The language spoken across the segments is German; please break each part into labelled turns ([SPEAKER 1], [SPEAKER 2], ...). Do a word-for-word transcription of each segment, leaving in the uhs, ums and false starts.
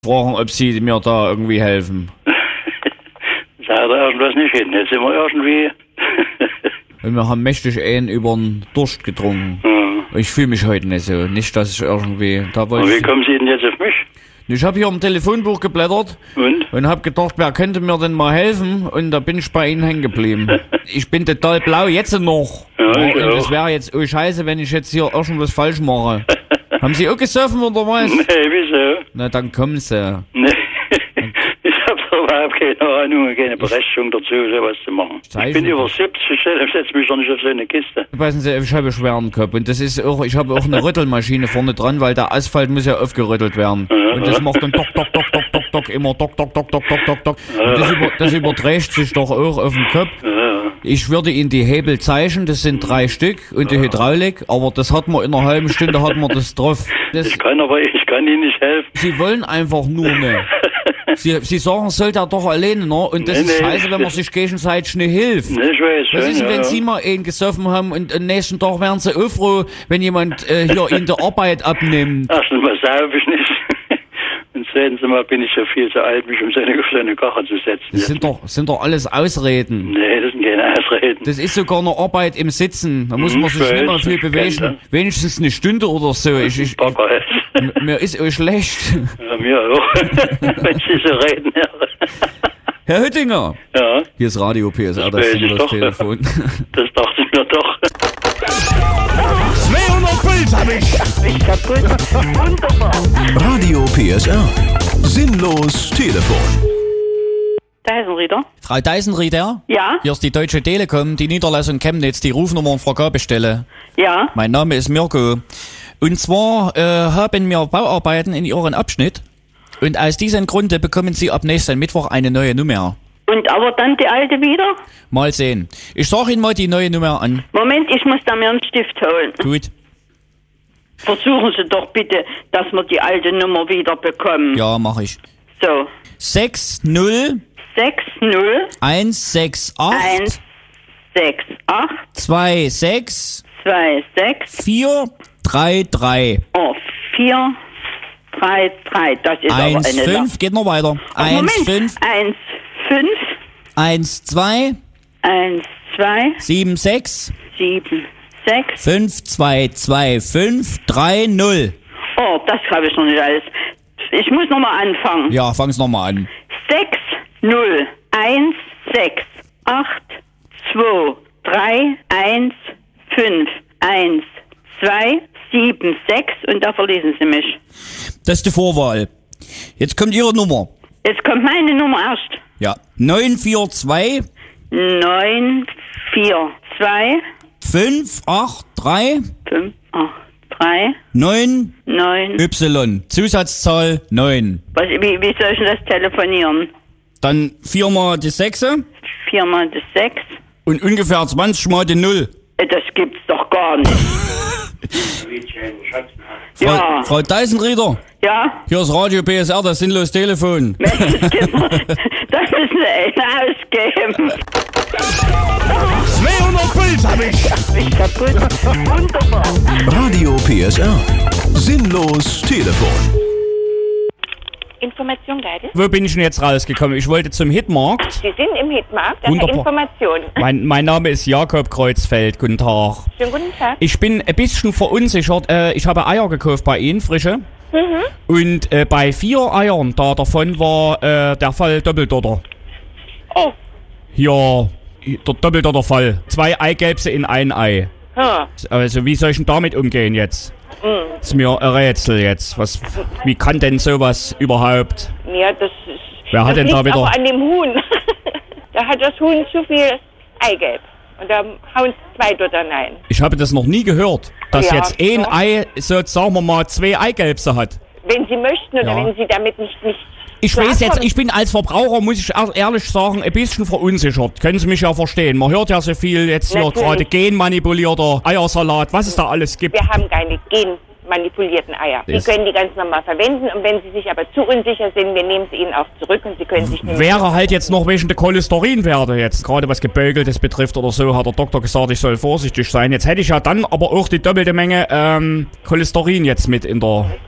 [SPEAKER 1] fragen, ob Sie mir da irgendwie helfen.
[SPEAKER 2] Sagt er irgendwas nicht hin. Jetzt sind wir irgendwie...
[SPEAKER 1] Und wir haben mächtig einen über den Durst getrunken.
[SPEAKER 2] Ja.
[SPEAKER 1] Ich fühle mich heute nicht so. Nicht, dass ich irgendwie... Da
[SPEAKER 2] Und wie kommen Sie denn jetzt auf mich?
[SPEAKER 1] Ich habe hier im Telefonbuch geblättert
[SPEAKER 2] und,
[SPEAKER 1] und habe gedacht, wer könnte mir denn mal helfen? Und da bin ich bei Ihnen hängen geblieben. Ich bin total blau, jetzt noch.
[SPEAKER 2] Ja, ich
[SPEAKER 1] und
[SPEAKER 2] auch.
[SPEAKER 1] das wäre jetzt, oh Scheiße, wenn ich jetzt hier irgendwas falsch mache. Haben Sie auch gesoffen oder was?
[SPEAKER 2] Nee, wieso?
[SPEAKER 1] Na, dann kommen Sie.
[SPEAKER 2] Nee, ich habe überhaupt keine Ahnung, keine Berechtigung dazu, sowas zu machen.
[SPEAKER 1] Scheiße.
[SPEAKER 2] Ich bin über siebzig, ich setze mich doch nicht auf so eine Kiste.
[SPEAKER 1] Wissen Sie, ich habe schweren Kopf und das ist auch, ich habe auch eine Rüttelmaschine vorne dran, weil der Asphalt muss ja aufgerüttelt werden.
[SPEAKER 2] Ja,
[SPEAKER 1] und das
[SPEAKER 2] ja.
[SPEAKER 1] macht dann dock, dock, dock, dock, dock, dock, immer dock, dock, dock, dock, dock, dock, dock. Und das, über, das überträgt sich doch auch auf den Kopf.
[SPEAKER 2] Ja.
[SPEAKER 1] Ich würde Ihnen die Hebel zeichnen, das sind drei Stück und die Hydraulik, aber das hat man in einer halben Stunde, hat man das drauf. Das,
[SPEAKER 2] Ich kann aber, ich kann Ihnen nicht helfen.
[SPEAKER 1] Sie wollen einfach nur nicht. Sie, Sie sagen, soll der doch alleine, ne? Und das
[SPEAKER 2] Nee,
[SPEAKER 1] ist
[SPEAKER 2] nee.
[SPEAKER 1] scheiße, wenn man sich gegenseitig nicht hilft.
[SPEAKER 2] Nee, ich weiß
[SPEAKER 1] Was
[SPEAKER 2] schon,
[SPEAKER 1] ist denn,
[SPEAKER 2] ja,
[SPEAKER 1] wenn
[SPEAKER 2] ja.
[SPEAKER 1] Sie mal einen gesoffen haben und am nächsten Tag wären Sie auch froh, wenn jemand äh, hier Ihnen die Arbeit abnimmt?
[SPEAKER 2] Erstens mal sauf ich nicht. Und zweitens mal bin ich so viel zu alt, mich um so eine, auf so eine Karre zu setzen.
[SPEAKER 1] Das sind doch, sind doch alles Ausreden.
[SPEAKER 2] Nee, das sind keine Ausreden.
[SPEAKER 1] Das ist sogar eine Arbeit im Sitzen. Da muss man
[SPEAKER 2] Hm,
[SPEAKER 1] sich
[SPEAKER 2] ich
[SPEAKER 1] nicht mal
[SPEAKER 2] weiß,
[SPEAKER 1] viel
[SPEAKER 2] ich kenn
[SPEAKER 1] bewegen.
[SPEAKER 2] das.
[SPEAKER 1] Wenigstens eine Stunde oder so. Ich, ich,
[SPEAKER 2] Papa ist.
[SPEAKER 1] m- mir ist euch schlecht.
[SPEAKER 2] Ja, mir auch. Wenn Sie so reden, ja.
[SPEAKER 1] Herr Hüttinger.
[SPEAKER 2] Ja,
[SPEAKER 1] Hier ist Radio P S R,
[SPEAKER 2] Das
[SPEAKER 1] das
[SPEAKER 2] weiß
[SPEAKER 1] ist
[SPEAKER 2] ich
[SPEAKER 1] das
[SPEAKER 2] doch.
[SPEAKER 1] Telefon.
[SPEAKER 2] das dachte ich mir doch.
[SPEAKER 3] zweihundert Puls hab ich.
[SPEAKER 4] Ich kaputt. Wunderbar.
[SPEAKER 3] Radio P S R. Sinnlos Telefon.
[SPEAKER 4] Deisenrieder?
[SPEAKER 1] Frau Deisenrieder?
[SPEAKER 4] Ja?
[SPEAKER 1] Hier ist die Deutsche Telekom, die Niederlassung Chemnitz, die Rufnummer und Vergabestelle.
[SPEAKER 4] Ja?
[SPEAKER 1] Mein Name ist Mirko. Und zwar äh, haben wir Bauarbeiten in Ihren Abschnitt. Und aus diesem Grunde bekommen Sie ab nächsten Mittwoch eine neue Nummer.
[SPEAKER 4] Und aber dann die alte wieder?
[SPEAKER 1] Mal sehen. Ich sage Ihnen mal die neue Nummer an.
[SPEAKER 4] Moment, ich muss da mir einen Stift holen.
[SPEAKER 1] Gut.
[SPEAKER 4] Versuchen Sie doch bitte, dass wir die alte Nummer wieder bekommen.
[SPEAKER 1] Ja, mache ich.
[SPEAKER 4] So.
[SPEAKER 1] sechs null
[SPEAKER 4] sechs null
[SPEAKER 1] eins sechs acht
[SPEAKER 4] eins sechs acht
[SPEAKER 1] zwei sechs
[SPEAKER 4] zwei sechs
[SPEAKER 1] vier drei drei
[SPEAKER 4] oh, vier drei drei. Das ist aber
[SPEAKER 1] eins
[SPEAKER 4] eine
[SPEAKER 1] fünf, geht noch weiter.
[SPEAKER 4] Ach,
[SPEAKER 1] eins
[SPEAKER 4] Moment.
[SPEAKER 1] fünf
[SPEAKER 4] eins fünf
[SPEAKER 1] eins zwei
[SPEAKER 4] eins zwei
[SPEAKER 1] sieben sechs
[SPEAKER 4] sieben sechs.
[SPEAKER 1] fünf zwei zwei fünf drei null.
[SPEAKER 4] Oh, das habe ich noch nicht alles. Ich muss nochmal anfangen.
[SPEAKER 1] Ja, fang's nochmal an.
[SPEAKER 4] sechs null eins sechs acht zwei drei eins fünf eins zwei sieben sechs und da verlesen Sie mich.
[SPEAKER 1] Das ist die Vorwahl. Jetzt kommt Ihre Nummer.
[SPEAKER 4] Jetzt kommt meine Nummer erst.
[SPEAKER 1] Ja. neun vier zwei
[SPEAKER 4] neun vier zwei
[SPEAKER 1] fünf acht drei
[SPEAKER 4] fünf acht drei
[SPEAKER 1] neun
[SPEAKER 4] neun.
[SPEAKER 1] Y. Zusatzzahl neun.
[SPEAKER 4] Was, wie, wie soll ich denn das telefonieren?
[SPEAKER 1] Dann viermal die sechse
[SPEAKER 4] Viermal das sechs.
[SPEAKER 1] und ungefähr zwanzig mal die null.
[SPEAKER 4] Äh, Das gibt's doch gar nicht.
[SPEAKER 1] Frau,
[SPEAKER 4] Ja.
[SPEAKER 1] Frau Deisenrieder,
[SPEAKER 4] Ja?
[SPEAKER 1] hier ist Radio P S R, das sinnlos Telefon.
[SPEAKER 4] Menschenskinder, da müssen Sie echt ausgeben.
[SPEAKER 3] zweihundert Puls hab ich.
[SPEAKER 4] Ich kaputt. Wunderbar.
[SPEAKER 3] Radio P S R. Sinnlos Telefon.
[SPEAKER 5] Information Geidel.
[SPEAKER 1] Wo bin ich denn jetzt rausgekommen? Ich wollte zum Hitmarkt.
[SPEAKER 5] Sie sind im Hitmarkt, das ist
[SPEAKER 1] Wunderbar.
[SPEAKER 5] Information.
[SPEAKER 1] Mein, mein Name ist Jakob Kreuzfeld. Guten Tag.
[SPEAKER 5] Schönen guten Tag.
[SPEAKER 1] Ich bin ein bisschen verunsichert. Äh, ich habe Eier gekauft bei Ihnen, frische.
[SPEAKER 5] Mhm.
[SPEAKER 1] Und äh, bei vier Eiern, da davon war äh, der Fall Doppeldotter.
[SPEAKER 5] Oh,
[SPEAKER 1] Ja, der Doppeldotter Fall. Zwei Eigelbse in ein Ei.
[SPEAKER 5] hm.
[SPEAKER 1] Also wie soll ich denn damit umgehen jetzt?
[SPEAKER 5] Mhm.
[SPEAKER 1] Ist mir ein Rätsel jetzt. Was, wie kann denn sowas überhaupt?
[SPEAKER 5] Ja, das ist...
[SPEAKER 1] Wer hat
[SPEAKER 5] das
[SPEAKER 1] denn da
[SPEAKER 5] liegt
[SPEAKER 1] wieder-
[SPEAKER 5] aber an dem Huhn. Da hat das Huhn zu viel Eigelb. Und da hauen zwei Dottern rein.
[SPEAKER 1] Ich habe das noch nie gehört, dass
[SPEAKER 5] Ja,
[SPEAKER 1] jetzt ein
[SPEAKER 5] doch.
[SPEAKER 1] Ei, so sagen wir mal, zwei Eigelbse hat.
[SPEAKER 5] Wenn Sie möchten oder
[SPEAKER 1] Ja.
[SPEAKER 5] wenn Sie damit nicht... nicht
[SPEAKER 1] Ich weiß jetzt,
[SPEAKER 5] klarkommen.
[SPEAKER 1] ich bin als Verbraucher, muss ich ehr- ehrlich sagen, ein bisschen verunsichert. Können Sie mich ja verstehen. Man hört ja so viel jetzt hier
[SPEAKER 5] Natürlich.
[SPEAKER 1] gerade genmanipulierter Eiersalat, was es da alles gibt.
[SPEAKER 5] Wir haben keine genmanipulierten Eier.
[SPEAKER 1] Das-
[SPEAKER 5] Sie können die ganz normal verwenden und wenn Sie sich aber zu unsicher sind, wir nehmen sie Ihnen auch zurück und Sie können sich nämlich...
[SPEAKER 1] Wäre halt jetzt noch wegen der Cholesterinwerte jetzt, gerade was Gebeugeltes betrifft oder so, hat der Doktor gesagt, ich soll vorsichtig sein. Jetzt hätte ich ja dann aber auch die doppelte Menge ähm, Cholesterin jetzt mit in der...
[SPEAKER 5] Cholesterin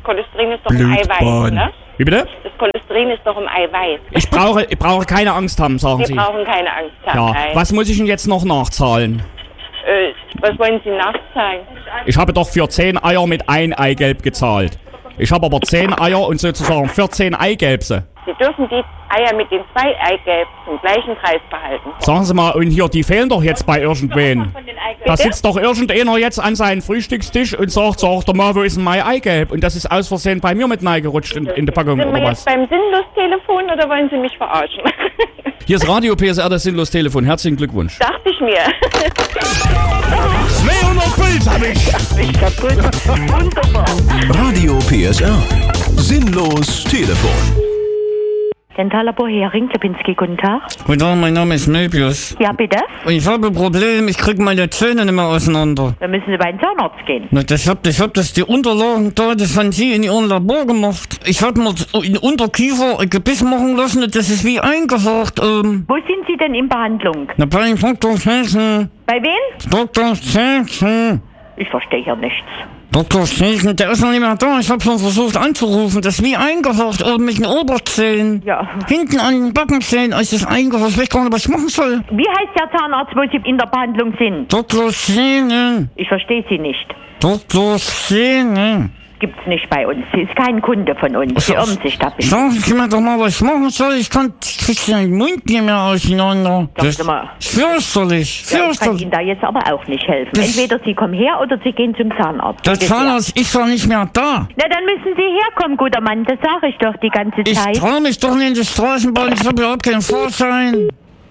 [SPEAKER 5] Cholesterin ist doch im
[SPEAKER 1] Blutbahn.
[SPEAKER 5] Eiweiß, ne?
[SPEAKER 1] Wie bitte?
[SPEAKER 5] Das Cholesterin ist doch im Eiweiß.
[SPEAKER 1] Ich brauche, ich brauche keine Angst haben, sagen
[SPEAKER 5] Sie
[SPEAKER 1] Sie.
[SPEAKER 5] brauchen keine Angst haben.
[SPEAKER 1] Ja.
[SPEAKER 5] nein.
[SPEAKER 1] Was muss ich denn jetzt noch nachzahlen?
[SPEAKER 5] Äh, was wollen Sie nachzahlen?
[SPEAKER 1] Ich habe doch für zehn Eier mit ein Eigelb gezahlt. Ich habe aber zehn Eier und sozusagen vierzehn Eigelbse.
[SPEAKER 5] Sie dürfen die Eier mit den zwei Eigelb zum gleichen Preis behalten.
[SPEAKER 1] Sagen Sie mal, und hier, die fehlen doch jetzt bei irgendwen. Da sitzt doch irgendeiner jetzt an seinem Frühstückstisch und sagt, sag doch mal, wo ist denn mein Eigelb? Und das ist aus Versehen bei mir mit reingerutscht in, in der Packung,
[SPEAKER 5] Sind wir
[SPEAKER 1] oder
[SPEAKER 5] jetzt
[SPEAKER 1] was?
[SPEAKER 5] beim Sinnlos-Telefon oder wollen Sie mich verarschen?
[SPEAKER 1] Hier ist Radio P S R, das Sinnlos-Telefon. Herzlichen Glückwunsch.
[SPEAKER 5] Dachte ich mir.
[SPEAKER 3] zweihundert Puls hab ich.
[SPEAKER 4] Ich kaputt. Wunderbar.
[SPEAKER 3] Radio P S R. Sinnlos Telefon.
[SPEAKER 4] Dentalabor Hering, Lipinski, guten Tag.
[SPEAKER 6] Guten Tag, mein Name ist Möbius.
[SPEAKER 4] Ja, bitte?
[SPEAKER 6] Und ich habe ein Problem, ich kriege meine Zähne nicht mehr auseinander.
[SPEAKER 4] Dann müssen Sie bei den Zahnarzt gehen.
[SPEAKER 6] Na, das hab, ich hab das die Unterlagen da, das haben Sie in Ihrem Labor gemacht. Ich hab mir in Unterkiefer ein Gebiss machen lassen, das ist wie eingehakt. Ähm,
[SPEAKER 4] Wo sind Sie denn in Behandlung?
[SPEAKER 6] na, bei Doktor Schächen.
[SPEAKER 4] Bei wem?
[SPEAKER 6] Doktor Schächen.
[SPEAKER 4] Ich verstehe hier nichts.
[SPEAKER 6] Doktor Schächen, der ist noch nicht mehr da. Ich hab schon versucht anzurufen. Das ist wie eingehakt, oben mit den Oberzähnen.
[SPEAKER 4] Ja.
[SPEAKER 6] Hinten an den Backenzähnen ist das eingehakt. Ich weiß gar nicht, was ich machen soll.
[SPEAKER 4] Wie heißt der Zahnarzt, wo Sie in der Behandlung sind?
[SPEAKER 6] Doktor Schächen.
[SPEAKER 4] Ich verstehe Sie nicht.
[SPEAKER 6] Doktor Schächen.
[SPEAKER 4] Gibt's nicht bei uns. Sie ist kein Kunde von uns. Sie irren sich da bitte.
[SPEAKER 6] Sagen Sie mir doch mal, was ich machen soll. Ich kann, ich krieg den Mund nicht mehr auseinander.
[SPEAKER 4] Sagen
[SPEAKER 6] Das
[SPEAKER 4] Sie mal.
[SPEAKER 6] ist fürchterlich,
[SPEAKER 4] Ja, ich kann
[SPEAKER 6] fürchterlich.
[SPEAKER 4] Ihnen da jetzt aber auch nicht helfen.
[SPEAKER 6] Das-
[SPEAKER 4] Entweder Sie kommen her oder Sie gehen zum Zahnarzt.
[SPEAKER 6] Der
[SPEAKER 4] Bitte.
[SPEAKER 6] Zahnarzt ist doch nicht mehr da.
[SPEAKER 4] Na, dann müssen Sie herkommen, guter Mann. Das sage ich doch die ganze
[SPEAKER 6] Ich
[SPEAKER 4] Zeit.
[SPEAKER 6] trau mich doch nicht in die Straßenbahn. Ich habe überhaupt keinen Fahrschein.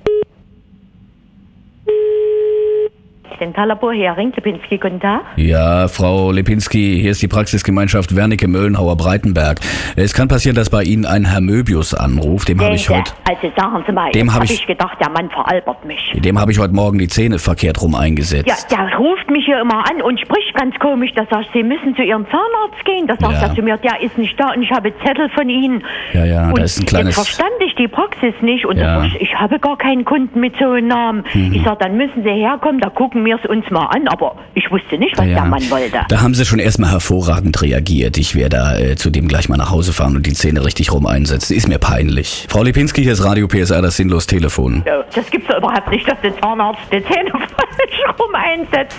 [SPEAKER 4] Dentalabor Hering, Lipinski, guten Tag.
[SPEAKER 7] Ja, Frau Lipinski, hier ist die Praxisgemeinschaft Wernicke-Möllenhauer-Breitenberg. Es kann passieren, dass bei Ihnen ein Herr Möbius anruft. Dem habe ich
[SPEAKER 4] Denke,
[SPEAKER 7] heute,
[SPEAKER 4] Also sagen Sie mal,
[SPEAKER 7] Dem
[SPEAKER 4] jetzt
[SPEAKER 7] hab
[SPEAKER 4] hab
[SPEAKER 7] ich-
[SPEAKER 4] ich gedacht, der Mann veralbert mich.
[SPEAKER 7] dem habe ich heute Morgen die Zähne verkehrt rum eingesetzt.
[SPEAKER 4] Ja, der ruft mich hier immer an und spricht ganz komisch. Da sagt Sie müssen zu Ihrem Zahnarzt gehen. Da sagt
[SPEAKER 7] Ja.
[SPEAKER 4] er zu mir, der ist nicht da und ich habe Zettel von Ihnen.
[SPEAKER 7] Ja, ja,
[SPEAKER 4] und
[SPEAKER 7] da ist ein kleines-
[SPEAKER 4] Jetzt verstand ich die Praxis nicht und
[SPEAKER 7] Ja.
[SPEAKER 4] da sag ich, ich habe gar keinen Kunden mit so einem Namen.
[SPEAKER 7] Mhm.
[SPEAKER 4] Ich sag, dann müssen Sie herkommen, da gucken wir es uns mal an. Aber ich wusste nicht, was
[SPEAKER 7] Ja,
[SPEAKER 4] der Mann wollte.
[SPEAKER 7] Da haben Sie schon erstmal hervorragend reagiert. Ich werde da äh, zu dem gleich mal nach Hause fahren und die Zähne richtig rum einsetzen. Ist mir peinlich. Frau Lipinski, hier ist Radio P S R, das Sinnlos-Telefon.
[SPEAKER 4] Ja, das gibt's doch überhaupt nicht, dass der Zahnarzt die Zähne falsch rum einsetzt.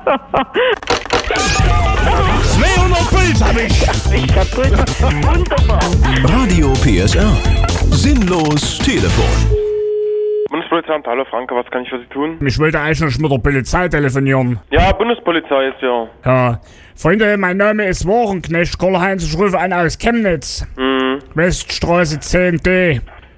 [SPEAKER 3] zweihundert Puls hab ich.
[SPEAKER 4] Ich kaputt. Wunderbar.
[SPEAKER 3] Radio P S R. Sinnlos Telefon.
[SPEAKER 8] Bundespolizei, hallo Franke, was kann ich für Sie tun?
[SPEAKER 9] Ich wollte eigentlich noch mit der Polizei telefonieren.
[SPEAKER 8] Ja, Bundespolizei ist ja.
[SPEAKER 9] Ja. Freunde, mein Name ist Warenknecht Karl-Heinz, ich rufe an aus Chemnitz.
[SPEAKER 8] Mhm.
[SPEAKER 9] Weststraße zehn D.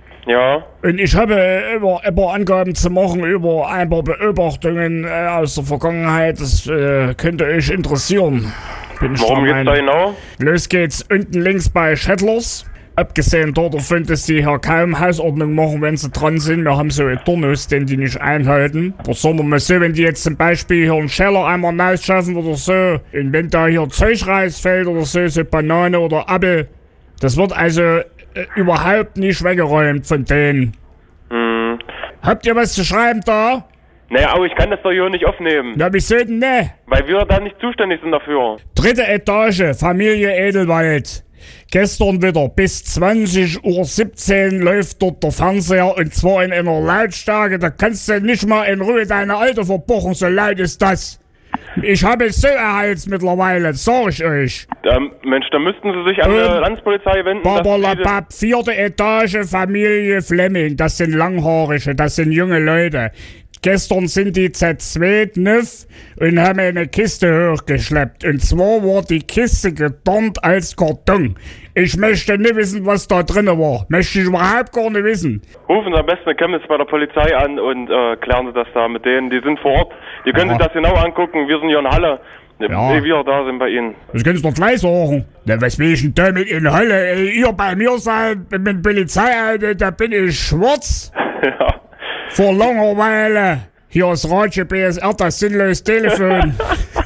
[SPEAKER 8] Ja.
[SPEAKER 9] Und ich habe äh, immer, immer Angaben zu machen über ein paar Beobachtungen äh, aus der Vergangenheit. Das äh, könnte euch interessieren. Bin ich
[SPEAKER 8] Worum
[SPEAKER 9] der
[SPEAKER 8] geht's da
[SPEAKER 9] Meinung.
[SPEAKER 8] genau?
[SPEAKER 9] Los geht's unten links bei Schettlers. Abgesehen davon, dass die hier kaum Hausordnung machen, wenn sie dran sind. Wir haben so einen Turnus, den die nicht einhalten. Aber sagen wir mal so, wenn die jetzt zum Beispiel hier einen Scheller einmal rausschaffen oder so, und wenn da hier Zeug rausfällt oder so, so Banane oder Apfel, das wird also äh, überhaupt nicht weggeräumt von denen.
[SPEAKER 8] Hm.
[SPEAKER 9] Habt ihr was zu schreiben da?
[SPEAKER 8] Naja, aber ich kann das doch hier nicht aufnehmen.
[SPEAKER 9] Na, wieso denn ne?
[SPEAKER 8] Weil wir da nicht zuständig sind dafür.
[SPEAKER 9] Dritte Etage, Familie Edelwald. Gestern wieder bis zwanzig Uhr siebzehn läuft dort der Fernseher und zwar in einer Lautstärke, da kannst du nicht mal in Ruhe deine Alte verbuchen, so laut ist das. Ich habe so erhalts mittlerweile, das sag ich euch.
[SPEAKER 8] Ähm, Mensch, da müssten Sie sich an die
[SPEAKER 9] Ähm,
[SPEAKER 8] Landespolizei wenden. dass die das-
[SPEAKER 9] Babalabab, vierte Etage, Familie Flemming, das sind Langhaarige, das sind junge Leute. Gestern sind die Z zwei Nüff und haben eine Kiste hochgeschleppt. Und zwar war die Kiste gedornt als Karton. Ich möchte nicht wissen, was da drin war. Möchte ich überhaupt gar nicht wissen.
[SPEAKER 8] Rufen Sie am besten in Chemnitz bei der Polizei an und äh, klären Sie das da mit denen. Die sind vor Ort. Die können
[SPEAKER 9] Ja.
[SPEAKER 8] sich das genau angucken. Wir sind hier in Halle.
[SPEAKER 9] Ja.
[SPEAKER 8] Ehe wir da sind bei Ihnen.
[SPEAKER 9] Das können Sie doch gleich sagen. Na, was will ich denn damit in Halle? Ey, ihr bei mir seid mit dem Polizeiauto, da bin ich schwarz.
[SPEAKER 8] Ja.
[SPEAKER 9] Vor langer Weile. Hier ist Radio B S R, das sinnlose Telefon.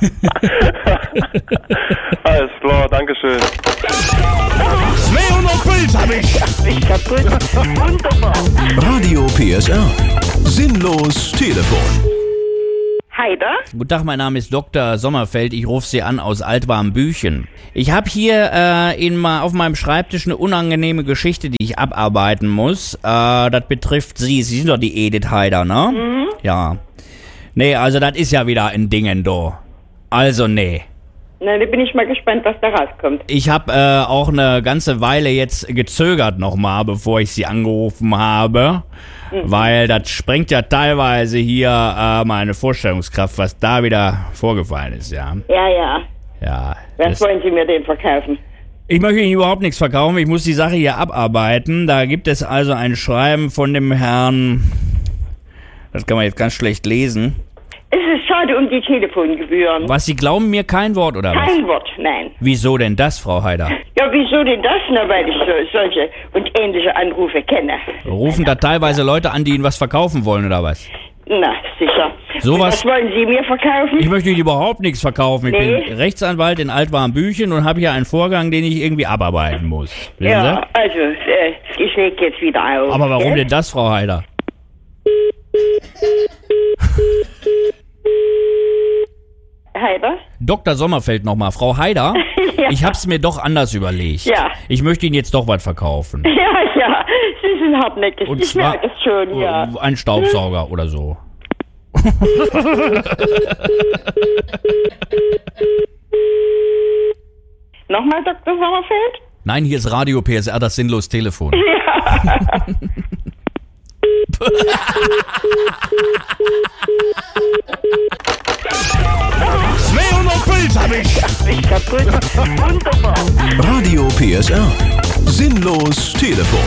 [SPEAKER 8] Alles klar, Dankeschön.
[SPEAKER 3] zweihundert Puls hab ich.
[SPEAKER 4] Ich kaputt. Wunderbar.
[SPEAKER 3] Radio P S R. Sinnlos Telefon.
[SPEAKER 4] Heider?
[SPEAKER 10] Guten Tag, mein Name ist Doktor Sommerfeld. Ich rufe Sie an aus Altwarmbüchen. Ich habe hier äh, in, ma, auf meinem Schreibtisch eine unangenehme Geschichte, die ich abarbeiten muss. Äh, das betrifft Sie. Sie sind doch die Edith Heider, ne?
[SPEAKER 4] Mhm.
[SPEAKER 10] Ja. Nee, also das ist ja wieder ein Dingen, do. Also, nee.
[SPEAKER 4] Na, da bin ich mal gespannt, was da rauskommt.
[SPEAKER 10] Ich habe äh, auch eine ganze Weile jetzt gezögert nochmal, bevor ich Sie angerufen habe. Mhm. Weil das sprengt ja teilweise hier äh, meine Vorstellungskraft, was da wieder vorgefallen ist, ja.
[SPEAKER 4] Ja, ja.
[SPEAKER 10] Ja.
[SPEAKER 4] Was wollen Sie mir denn verkaufen?
[SPEAKER 10] Ich möchte Ihnen überhaupt nichts verkaufen, ich muss die Sache hier abarbeiten. Da gibt es also ein Schreiben von dem Herrn, das kann man jetzt ganz schlecht lesen.
[SPEAKER 4] Es ist schade um die Telefongebühren.
[SPEAKER 10] Was, Sie glauben mir kein Wort, oder was?
[SPEAKER 4] Kein Wort, nein.
[SPEAKER 10] Wieso denn das, Frau Heider?
[SPEAKER 4] Ja, wieso denn das? Na, weil ich so, solche und ähnliche Anrufe kenne.
[SPEAKER 10] Rufen da teilweise Leute an, die Ihnen was verkaufen wollen, oder was?
[SPEAKER 4] Na, sicher.
[SPEAKER 10] Sowas?
[SPEAKER 4] Was wollen Sie mir verkaufen?
[SPEAKER 10] Ich möchte Ihnen überhaupt nichts verkaufen. Ich
[SPEAKER 4] Nee.
[SPEAKER 10] bin Rechtsanwalt in Altwarmbüchen und habe hier einen Vorgang, den ich irgendwie abarbeiten muss. Wissen
[SPEAKER 4] Ja, also, äh, ich leg jetzt wieder auf.
[SPEAKER 10] Sie? Aber warum
[SPEAKER 4] gell?
[SPEAKER 10] denn das, Frau Heider?
[SPEAKER 4] Heider?
[SPEAKER 10] Doktor Sommerfeld nochmal. Frau Heider,
[SPEAKER 4] Ja.
[SPEAKER 10] ich hab's mir doch anders überlegt.
[SPEAKER 4] Ja.
[SPEAKER 10] Ich möchte Ihnen jetzt doch was verkaufen.
[SPEAKER 4] Ja, ja, Sie sind hartnäckig.
[SPEAKER 10] Und
[SPEAKER 4] ich
[SPEAKER 10] zwar
[SPEAKER 4] merke es schon, ja.
[SPEAKER 10] ein Staubsauger oder so.
[SPEAKER 4] Nochmal, Doktor Sommerfeld?
[SPEAKER 10] Nein, hier ist Radio P S R, das sinnlos Telefon.
[SPEAKER 4] Ja.
[SPEAKER 1] zweihundert Puls hab ich!
[SPEAKER 4] Ich kaputt. Wunderbar.
[SPEAKER 3] Radio P S R. Sinnlos Telefon.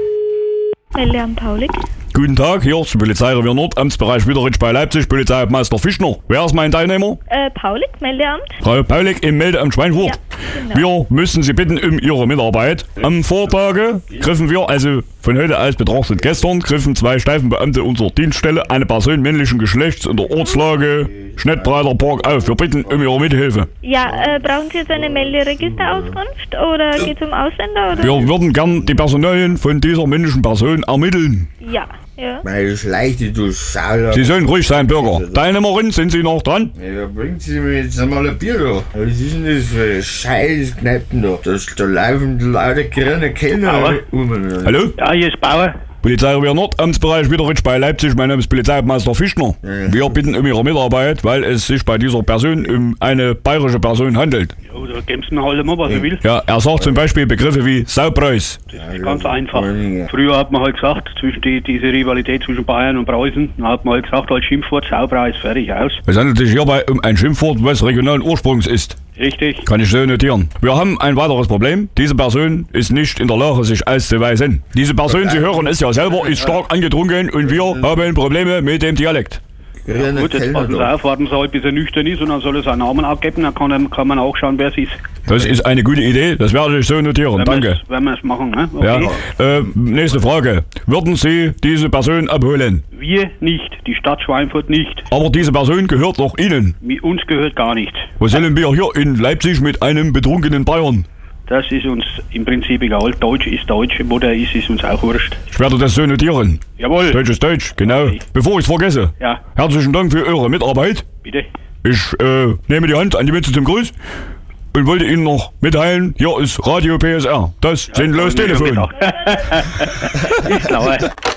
[SPEAKER 11] Meldeamt Paulik.
[SPEAKER 1] Guten Tag, hier ist Polizeirevier Nord, Amtsbereich Wiederitsch bei Leipzig, Polizeihauptmeister Fischner. Wer ist mein Teilnehmer?
[SPEAKER 11] Äh, Paulik, Meldeamt.
[SPEAKER 1] Frau Paulik im Meldeamt Schweinfurt.
[SPEAKER 11] Ja, genau.
[SPEAKER 1] Wir müssen Sie bitten um Ihre Mitarbeit. Am Vortage griffen wir, also von heute aus betrachtet gestern, griffen zwei Streifenbeamte unserer Dienststelle eine Person männlichen Geschlechts in der Ortslage Schnettbreiter Park auf. Wir bitten um Ihre Mithilfe.
[SPEAKER 11] Ja, äh, brauchen Sie jetzt eine Melderegisterauskunft oder geht's um Ausländer oder?
[SPEAKER 1] Wir würden gern die Personalien von dieser männlichen Person ermitteln.
[SPEAKER 11] Ja, ja.
[SPEAKER 12] Meine Schleichte, du Sauer.
[SPEAKER 1] Sie sollen ruhig sein, Bürger. Teilnehmerin, sind Sie noch dran?
[SPEAKER 12] Ja, bringt Sie mir jetzt einmal ein Bier da. Was ist denn das für scheiß Kneipen da? Das, da laufen lauter grüne Kellner um.
[SPEAKER 1] Hallo?
[SPEAKER 2] Ja, hier ist Bauer.
[SPEAKER 1] Polizeirevier Nord, Amtsbereich Wiederitsch bei Leipzig. Mein Name ist Polizeihauptmeister Fischner.
[SPEAKER 12] Ja.
[SPEAKER 1] Wir bitten um Ihre Mitarbeit, weil es sich bei dieser Person um eine bayerische Person handelt.
[SPEAKER 2] Ja, da geben Sie mir halt mal, was er will.
[SPEAKER 1] Ja, er sagt zum Beispiel Begriffe wie Saupreis.
[SPEAKER 2] Das ist ganz einfach. Früher hat man halt gesagt, zwischen die, diese Rivalität zwischen Bayern und Preußen, dann hat man halt gesagt, als Schimpfwort, Saupreis, fertig, aus.
[SPEAKER 1] Es handelt sich hierbei um ein Schimpfwort, was regionalen Ursprungs ist.
[SPEAKER 2] Richtig.
[SPEAKER 1] Kann ich so notieren. Wir haben ein weiteres Problem. Diese Person ist nicht in der Lage, sich auszuweisen. Diese Person, Sie hören es ja selber, ist stark angetrunken und wir haben Probleme mit dem Dialekt.
[SPEAKER 2] Ja, gut, jetzt passen Sie auf, warten Sie halt, bis er nüchtern ist und dann soll er seinen Namen abgeben, dann kann, er, kann man auch schauen, wer es ist.
[SPEAKER 1] Das ist eine gute Idee, das werde ich so notieren.
[SPEAKER 2] Wenn
[SPEAKER 1] Danke.
[SPEAKER 2] Wenn wir es machen, ne? Okay.
[SPEAKER 1] Ja. Äh, nächste Frage. Würden Sie diese Person abholen?
[SPEAKER 2] Wir nicht, die Stadt Schweinfurt nicht.
[SPEAKER 1] Aber diese Person gehört doch Ihnen.
[SPEAKER 2] Mi- Uns gehört gar nichts.
[SPEAKER 1] Was sollen wir hier in Leipzig mit einem betrunkenen Bayern?
[SPEAKER 2] Das ist uns im Prinzip egal. Deutsch ist Deutsch, wo der ist, ist uns auch wurscht.
[SPEAKER 1] Ich werde das so notieren.
[SPEAKER 2] Jawohl.
[SPEAKER 1] Deutsch ist Deutsch, genau.
[SPEAKER 2] Okay.
[SPEAKER 1] Bevor ich es vergesse.
[SPEAKER 2] Ja.
[SPEAKER 1] Herzlichen Dank für Ihre Mitarbeit.
[SPEAKER 2] Bitte.
[SPEAKER 1] Ich äh, nehme die Hand an die Mütze zum Gruß und wollte Ihnen noch mitteilen, hier ist Radio P S R, das sinnlos Telefon.
[SPEAKER 2] Ich glaube.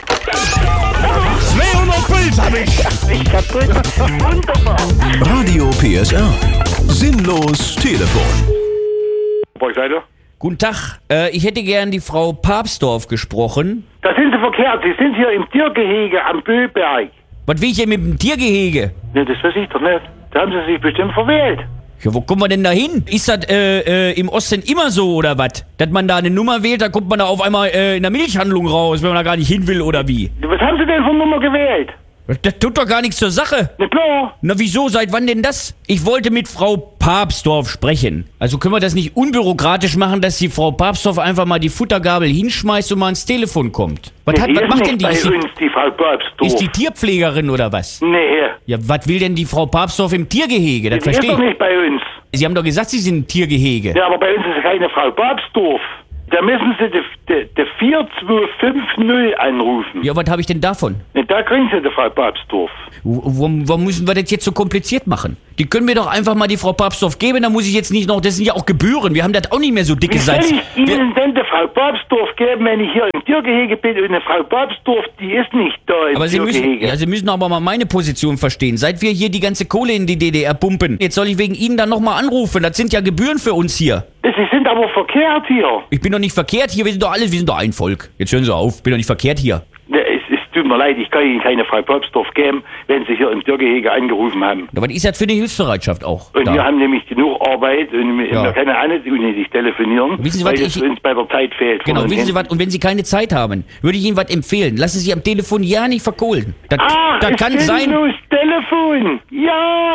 [SPEAKER 1] zweihundert Puls hab ich!
[SPEAKER 4] Ich kaputt. Wunderbar.
[SPEAKER 3] Radio P S R. Sinnlos Telefon.
[SPEAKER 13] Polizeider?
[SPEAKER 10] Guten Tag, äh, ich hätte gern die Frau Papsdorf gesprochen.
[SPEAKER 13] Da sind Sie verkehrt. Sie sind hier im Tiergehege am Böberg.
[SPEAKER 10] Was will ich denn mit dem Tiergehege?
[SPEAKER 13] Ne, das weiß ich doch nicht. Da haben Sie sich bestimmt verwählt.
[SPEAKER 10] Ja, wo kommen wir denn da hin? Ist das äh, äh, im Osten immer so oder was? Dass man da eine Nummer wählt, da kommt man da auf einmal äh, in der Milchhandlung raus, wenn man da gar nicht hin will oder wie?
[SPEAKER 13] Was haben Sie denn für Nummer gewählt?
[SPEAKER 10] Das tut doch gar nichts zur Sache.
[SPEAKER 13] Na klar.
[SPEAKER 10] Na wieso, seit wann denn das? Ich wollte mit Frau Papsdorf sprechen. Also können wir das nicht unbürokratisch machen, dass die Frau Papsdorf einfach mal die Futtergabel hinschmeißt und mal ans Telefon kommt? Was,
[SPEAKER 13] Nee,
[SPEAKER 10] hat,
[SPEAKER 13] die
[SPEAKER 10] was
[SPEAKER 13] ist
[SPEAKER 10] macht
[SPEAKER 13] nicht
[SPEAKER 10] denn die?
[SPEAKER 13] bei
[SPEAKER 10] Ist die,
[SPEAKER 13] uns, die Frau Papsdorf.
[SPEAKER 10] ist die Tierpflegerin oder was?
[SPEAKER 13] Nee.
[SPEAKER 10] Ja, was will denn die Frau Papsdorf im Tiergehege? Das
[SPEAKER 13] Die ist
[SPEAKER 10] verstehe
[SPEAKER 13] doch
[SPEAKER 10] ich.
[SPEAKER 13] nicht bei uns.
[SPEAKER 10] Sie haben doch gesagt, Sie sind ein Tiergehege.
[SPEAKER 13] Ja, aber bei uns ist keine Frau Papsdorf. Da müssen Sie die, die, die vier zwei fünf null anrufen.
[SPEAKER 10] Ja, was habe ich denn davon?
[SPEAKER 13] Ne, da kriegen Sie die Frau Papsdorf.
[SPEAKER 10] Warum, warum müssen wir das jetzt so kompliziert machen? Die können mir doch einfach mal die Frau Papsdorf geben, dann muss ich jetzt nicht noch, das sind ja auch Gebühren, wir haben das auch nicht mehr so dicke
[SPEAKER 13] Wie soll
[SPEAKER 10] Salz.
[SPEAKER 13] ich Ihnen denn die Frau Papsdorf geben, wenn ich hier im Tiergehege bin und eine Frau Papsdorf, die ist nicht da im
[SPEAKER 10] Aber Sie müssen,
[SPEAKER 13] Tiergehege.
[SPEAKER 10] ja, Sie müssen aber mal meine Position verstehen. Seit wir hier die ganze Kohle in die D D R pumpen, jetzt soll ich wegen Ihnen dann nochmal anrufen. Das sind ja Gebühren für uns hier.
[SPEAKER 13] Sie sind aber verkehrt hier.
[SPEAKER 10] Ich bin doch nicht verkehrt hier, wir sind doch alle, wir sind doch ein Volk. Jetzt hören Sie auf, ich bin doch nicht verkehrt hier.
[SPEAKER 13] Ne, es, es tut mir leid, ich kann Ihnen keine Frau Papsdorf geben, wenn Sie hier im Tiergehege angerufen haben.
[SPEAKER 10] Aber was ist das für eine Hilfsbereitschaft auch?
[SPEAKER 13] Und
[SPEAKER 10] da?
[SPEAKER 13] wir haben nämlich genug Arbeit und wir
[SPEAKER 10] Ja.
[SPEAKER 13] wir können auch nicht unnötig telefonieren,
[SPEAKER 10] Wissen Sie,
[SPEAKER 13] weil
[SPEAKER 10] was
[SPEAKER 13] es
[SPEAKER 10] ich-
[SPEAKER 13] uns bei der Zeit fehlt.
[SPEAKER 10] Genau,
[SPEAKER 13] Von den
[SPEAKER 10] wissen Sie
[SPEAKER 13] Händen.
[SPEAKER 10] was? Und wenn Sie keine Zeit haben, würde ich Ihnen was empfehlen. Lassen Sie am Telefon ja nicht verkohlen. Das,
[SPEAKER 13] Ah,
[SPEAKER 10] das
[SPEAKER 13] es
[SPEAKER 10] kann
[SPEAKER 13] geht
[SPEAKER 10] sein.
[SPEAKER 13] los, Telefon! Ja!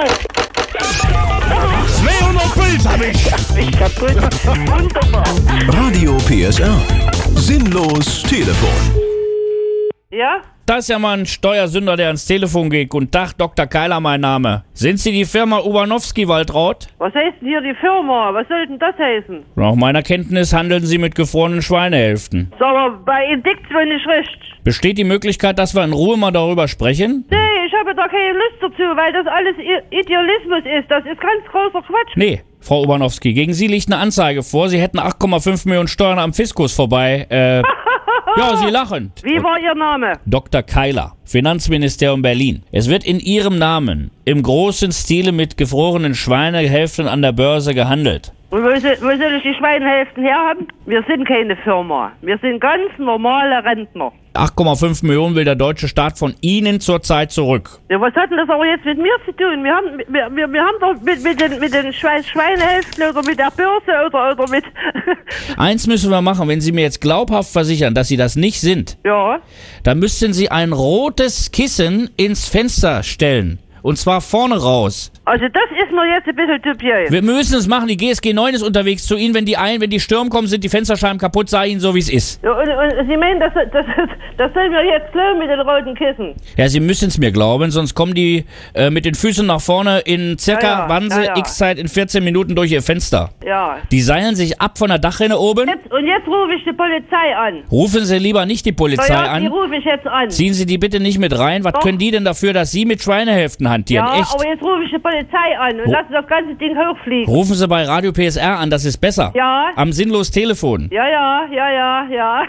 [SPEAKER 1] zweihundert Puls hab ich!
[SPEAKER 13] Ich kaputt. Wunderbar.
[SPEAKER 3] Radio P S R. Sinnlos Telefon.
[SPEAKER 14] Ja?
[SPEAKER 10] Das ist ja mal ein Steuersünder, der ans Telefon geht. Guten Tag, Doktor Keiler, mein Name. Sind Sie die Firma Ubanowski-Waltraud?
[SPEAKER 14] Was heißt denn hier die Firma? Was soll denn das heißen?
[SPEAKER 10] Nach meiner Kenntnis handeln Sie mit gefrorenen Schweinehälften.
[SPEAKER 14] Sag mal, bei Indikt wohl nicht recht.
[SPEAKER 10] Besteht die Möglichkeit, dass wir in Ruhe mal darüber sprechen?
[SPEAKER 14] Nee, ich habe da keine Lust dazu, weil das alles I- Idealismus ist. Das ist ganz großer Quatsch.
[SPEAKER 10] Nee, Frau Ubanowski, gegen Sie liegt eine Anzeige vor. Sie hätten acht Komma fünf Millionen Steuern am Fiskus vorbei. Äh, ja, Sie lachen.
[SPEAKER 14] Wie war Ihr Name?
[SPEAKER 10] Doktor Keiler, Finanzministerium Berlin. Es wird in Ihrem Namen im großen Stile mit gefrorenen Schweinehälften an der Börse gehandelt.
[SPEAKER 14] Und wo soll, wo soll ich die Schweinehälften herhaben? Wir sind keine Firma. Wir sind ganz normale Rentner.
[SPEAKER 10] acht Komma fünf Millionen will der deutsche Staat von Ihnen zurzeit zurück.
[SPEAKER 14] Ja, was hat denn das aber jetzt mit mir zu tun? Wir haben, wir, wir, wir haben doch mit, mit den, mit den Schwein, Schweinehälften oder mit der Börse oder, oder mit...
[SPEAKER 10] Eins müssen wir machen, wenn Sie mir jetzt glaubhaft versichern, dass Sie das nicht sind,
[SPEAKER 14] ja.
[SPEAKER 10] dann müssten Sie ein rotes Kissen ins Fenster stellen. Und zwar vorne raus.
[SPEAKER 14] Also das ist mir jetzt ein bisschen dubios.
[SPEAKER 10] Wir müssen es machen, die G S G neun ist unterwegs zu Ihnen. Wenn die ein, wenn die Stürme kommen, sind die Fensterscheiben kaputt, sei Ihnen so, wie es ist.
[SPEAKER 14] Ja, und, und Sie meinen, das, das, das sollen wir jetzt glauben mit den roten Kissen?
[SPEAKER 10] Ja, Sie müssen es mir glauben, sonst kommen die äh, mit den Füßen nach vorne in circa,
[SPEAKER 14] Ja, ja,
[SPEAKER 10] wann sie
[SPEAKER 14] ja, ja.
[SPEAKER 10] X-Zeit in vierzehn Minuten durch Ihr Fenster.
[SPEAKER 14] Ja.
[SPEAKER 10] Die seilen sich ab von der Dachrinne oben.
[SPEAKER 14] Jetzt, und jetzt rufe ich die Polizei an.
[SPEAKER 10] Rufen Sie lieber nicht die Polizei
[SPEAKER 14] ja, ja, die
[SPEAKER 10] an.
[SPEAKER 14] rufe ich jetzt an.
[SPEAKER 10] Ziehen Sie die bitte nicht mit rein. Was
[SPEAKER 14] Doch.
[SPEAKER 10] können die denn dafür, dass Sie mit Schweinehälften hantieren?
[SPEAKER 14] Ja,
[SPEAKER 10] Echt?
[SPEAKER 14] aber jetzt rufe ich die Polizei an und
[SPEAKER 10] Ru-
[SPEAKER 14] lasse das ganze Ding hochfliegen.
[SPEAKER 10] Rufen Sie bei Radio P S R an, das ist besser.
[SPEAKER 14] Ja.
[SPEAKER 10] Am sinnlos Telefon.
[SPEAKER 14] Ja, ja, ja, ja, ja.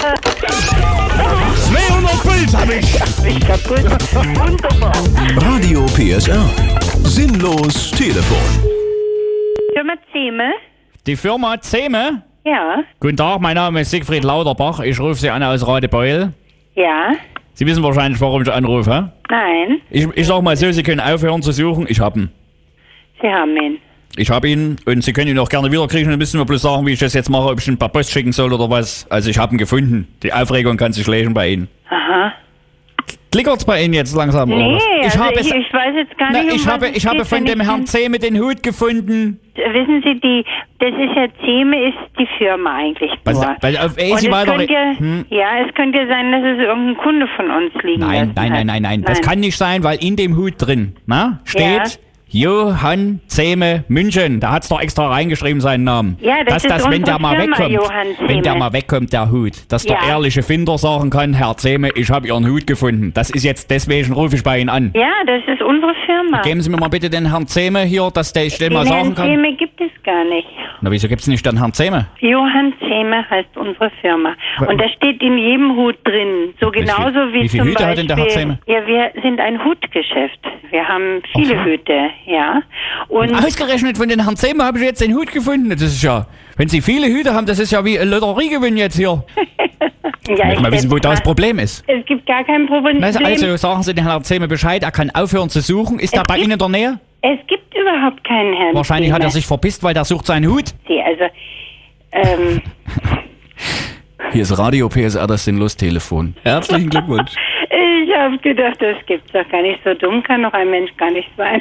[SPEAKER 1] zweihundert Puls hab ich!
[SPEAKER 13] Ich kaputt. Wunderbar.
[SPEAKER 3] Radio P S R. Sinnlos Telefon.
[SPEAKER 4] Firma Zehme?
[SPEAKER 10] Die Firma Zehme?
[SPEAKER 4] Ja.
[SPEAKER 10] Guten Tag, mein Name ist Siegfried Lauterbach. Ich rufe Sie an aus Radebeul.
[SPEAKER 4] Ja.
[SPEAKER 10] Sie wissen wahrscheinlich, warum ich anrufe, hä?
[SPEAKER 4] Nein.
[SPEAKER 10] Ich, ich sag mal so, Sie können aufhören zu suchen. Ich hab ihn.
[SPEAKER 4] Sie haben ihn.
[SPEAKER 10] Ich hab ihn und Sie können ihn auch gerne wiederkriegen. Dann müssen wir bloß sagen, wie ich das jetzt mache, ob ich ihn per Post schicken soll oder was. Also ich hab ihn gefunden. Die Aufregung kann sich legen bei Ihnen.
[SPEAKER 4] Aha.
[SPEAKER 10] Klickert's bei Ihnen jetzt langsam? oder
[SPEAKER 4] Nee,
[SPEAKER 10] was? ich
[SPEAKER 4] also
[SPEAKER 10] habe
[SPEAKER 4] ich,
[SPEAKER 10] es,
[SPEAKER 4] ich weiß jetzt gar
[SPEAKER 10] na,
[SPEAKER 4] nicht, um
[SPEAKER 10] ich
[SPEAKER 4] was
[SPEAKER 10] habe,
[SPEAKER 4] es
[SPEAKER 10] ich habe
[SPEAKER 4] geht,
[SPEAKER 10] von
[SPEAKER 4] wenn
[SPEAKER 10] dem
[SPEAKER 4] ich
[SPEAKER 10] Herrn
[SPEAKER 4] den-
[SPEAKER 10] Zehme den Hut gefunden.
[SPEAKER 4] Wissen Sie, die, das ist ja Zehme, ist die Firma eigentlich
[SPEAKER 10] Was-
[SPEAKER 4] nur.
[SPEAKER 10] weil auf ehe
[SPEAKER 4] Und
[SPEAKER 10] Sie
[SPEAKER 4] es
[SPEAKER 10] weiter-
[SPEAKER 4] könnte ja,
[SPEAKER 10] Hm.
[SPEAKER 4] ja, es könnte ja sein, dass es irgendein Kunde von uns liegen
[SPEAKER 10] Nein,
[SPEAKER 4] lassen
[SPEAKER 10] nein,
[SPEAKER 4] hat.
[SPEAKER 10] nein, nein, nein. Das kann nicht sein, weil in dem Hut drin, na, steht Johann Zehme München. Da hat's doch extra reingeschrieben, seinen Namen.
[SPEAKER 4] Ja, das
[SPEAKER 10] dass
[SPEAKER 4] ist
[SPEAKER 10] das, wenn
[SPEAKER 4] unsere
[SPEAKER 10] der mal
[SPEAKER 4] Firma,
[SPEAKER 10] wegkommt,
[SPEAKER 4] Johann
[SPEAKER 10] wenn der
[SPEAKER 4] Zehme.
[SPEAKER 10] mal wegkommt, der Hut, dass der
[SPEAKER 4] Ja.
[SPEAKER 10] ehrliche Finder sagen kann, Herr Zehme, ich habe Ihren Hut gefunden. Das ist jetzt, deswegen rufe ich bei Ihnen an.
[SPEAKER 4] Ja, das ist unsere Firma.
[SPEAKER 10] Geben Sie mir mal bitte den Herrn Zehme hier, dass der ich den
[SPEAKER 4] Den
[SPEAKER 10] mal sagen
[SPEAKER 4] Herrn
[SPEAKER 10] kann.
[SPEAKER 4] Zehme gibt es gar nicht.
[SPEAKER 10] Na, wieso gibt's nicht den Herrn Zehme?
[SPEAKER 4] Johann Zehme heißt unsere Firma.
[SPEAKER 10] Wa-
[SPEAKER 4] Und da steht in jedem Hut drin. So
[SPEAKER 10] Wie viel-
[SPEAKER 4] genauso wie,
[SPEAKER 10] wie viele
[SPEAKER 4] zum
[SPEAKER 10] Hüte hat
[SPEAKER 4] Beispiel.
[SPEAKER 10] denn der Herr Zehme?
[SPEAKER 4] Ja, wir sind ein Hutgeschäft. Wir haben viele Hüte, ja. Und
[SPEAKER 10] Ausgerechnet von den Herrn Zehme habe ich jetzt den Hut gefunden. Das ist ja, wenn Sie viele Hüte haben, das ist ja wie ein Lotteriegewinn jetzt hier.
[SPEAKER 4] ja,
[SPEAKER 10] Ich möchte mal wissen, wo das Problem ist.
[SPEAKER 4] Es gibt gar kein Problem.
[SPEAKER 10] Also, also sagen Sie den Herrn Zehme Bescheid, er kann aufhören zu suchen. Ist er bei Ihnen in der Nähe?
[SPEAKER 4] Es gibt überhaupt keinen Herrn
[SPEAKER 10] Wahrscheinlich hat er
[SPEAKER 4] Zehme.
[SPEAKER 10] sich verpisst, weil der sucht seinen Hut.
[SPEAKER 4] Sie, also, ähm,
[SPEAKER 7] Hier ist Radio P S R, das Sinnlos-Telefon. Herzlichen Glückwunsch.
[SPEAKER 4] ich habe gedacht, das gibt's doch gar nicht. So dumm kann doch ein Mensch gar nicht sein.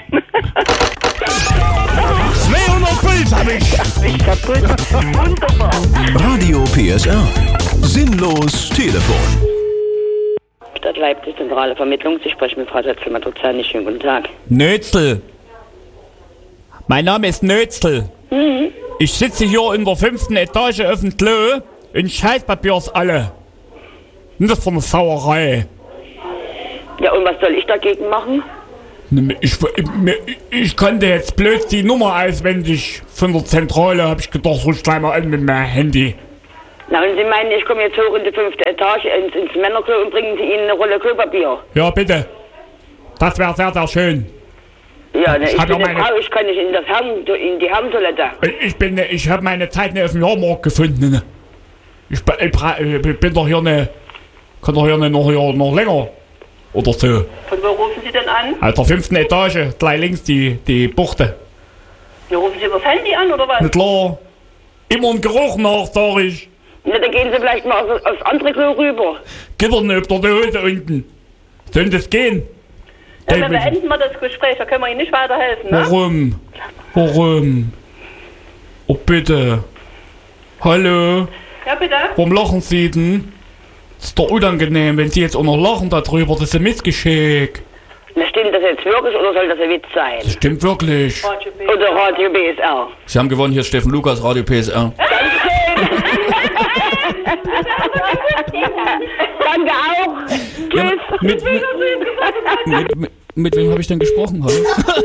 [SPEAKER 1] zweihundert Puls hab ich!
[SPEAKER 13] Ich kaputt. Wunderbar.
[SPEAKER 3] Radio P S R. Sinnlos Telefon.
[SPEAKER 15] Stadt Leipzig, zentrale Vermittlung. Sie sprechen mit Frau Setzelmann-Tutzani. Schönen guten Tag.
[SPEAKER 1] Nötzl. Mein Name ist Nötzl.
[SPEAKER 15] Mhm.
[SPEAKER 1] Ich sitze hier in der fünften Etage auf dem Klo und Scheißpapier ist alle. Und das ist für eine Sauerei.
[SPEAKER 15] Ja, und was soll ich dagegen machen?
[SPEAKER 9] Ich, ich, ich konnte jetzt bloß die Nummer auswendig von der Zentrale, hab ich gedacht, ruf gleich mal an mit meinem Handy.
[SPEAKER 15] Na, und Sie meinen, ich komme jetzt hoch in die fünfte Etage ins, ins Männerklo und bringen Sie Ihnen eine Rolle Klopapier?
[SPEAKER 9] Ja, bitte. Das wäre sehr, sehr schön.
[SPEAKER 15] Ja, ne, ich,
[SPEAKER 9] ich
[SPEAKER 15] bin
[SPEAKER 9] ja
[SPEAKER 15] eine
[SPEAKER 9] meine,
[SPEAKER 15] Frau, ich kann nicht in, das Herren, in die Herrentoilette.
[SPEAKER 9] Ich bin, ich habe meine Zeit nicht auf dem Jahrmarkt gefunden. Ne? Ich, ich, ich bin doch hier ne, kann doch hier ne, noch, hier noch länger. Oder so.
[SPEAKER 16] Von wo rufen Sie denn an?
[SPEAKER 9] Aus der fünften Etage, gleich links die, die Buchte.
[SPEAKER 16] Ja, rufen Sie über das Handy an, oder was?
[SPEAKER 9] Na klar. Immer ein Geruch nach, sag ich.
[SPEAKER 15] Na, dann gehen Sie vielleicht mal aufs, aufs andere Klo rüber.
[SPEAKER 9] Geht doch nicht auf der Hose unten. Soll das gehen?
[SPEAKER 16] Ja, dann beenden wir das Gespräch, da können wir Ihnen nicht weiterhelfen, ne?
[SPEAKER 9] Warum? Warum? Oh, bitte. Hallo?
[SPEAKER 16] Ja, bitte?
[SPEAKER 9] Warum lachen Sie denn? Das ist doch unangenehm, wenn Sie jetzt auch noch lachen darüber, das ist ein Missgeschick.
[SPEAKER 15] Na, stimmt das jetzt wirklich oder soll das ein Witz sein?
[SPEAKER 9] Das stimmt wirklich.
[SPEAKER 15] Radio B S R. Oder Radio B S R.
[SPEAKER 7] Sie haben gewonnen, hier ist Steffen Lukas, Radio P S R.
[SPEAKER 15] Danke auch. Tschüss.
[SPEAKER 7] Ja, mit, mit, mit, mit, mit wem habe ich denn gesprochen? Hallo?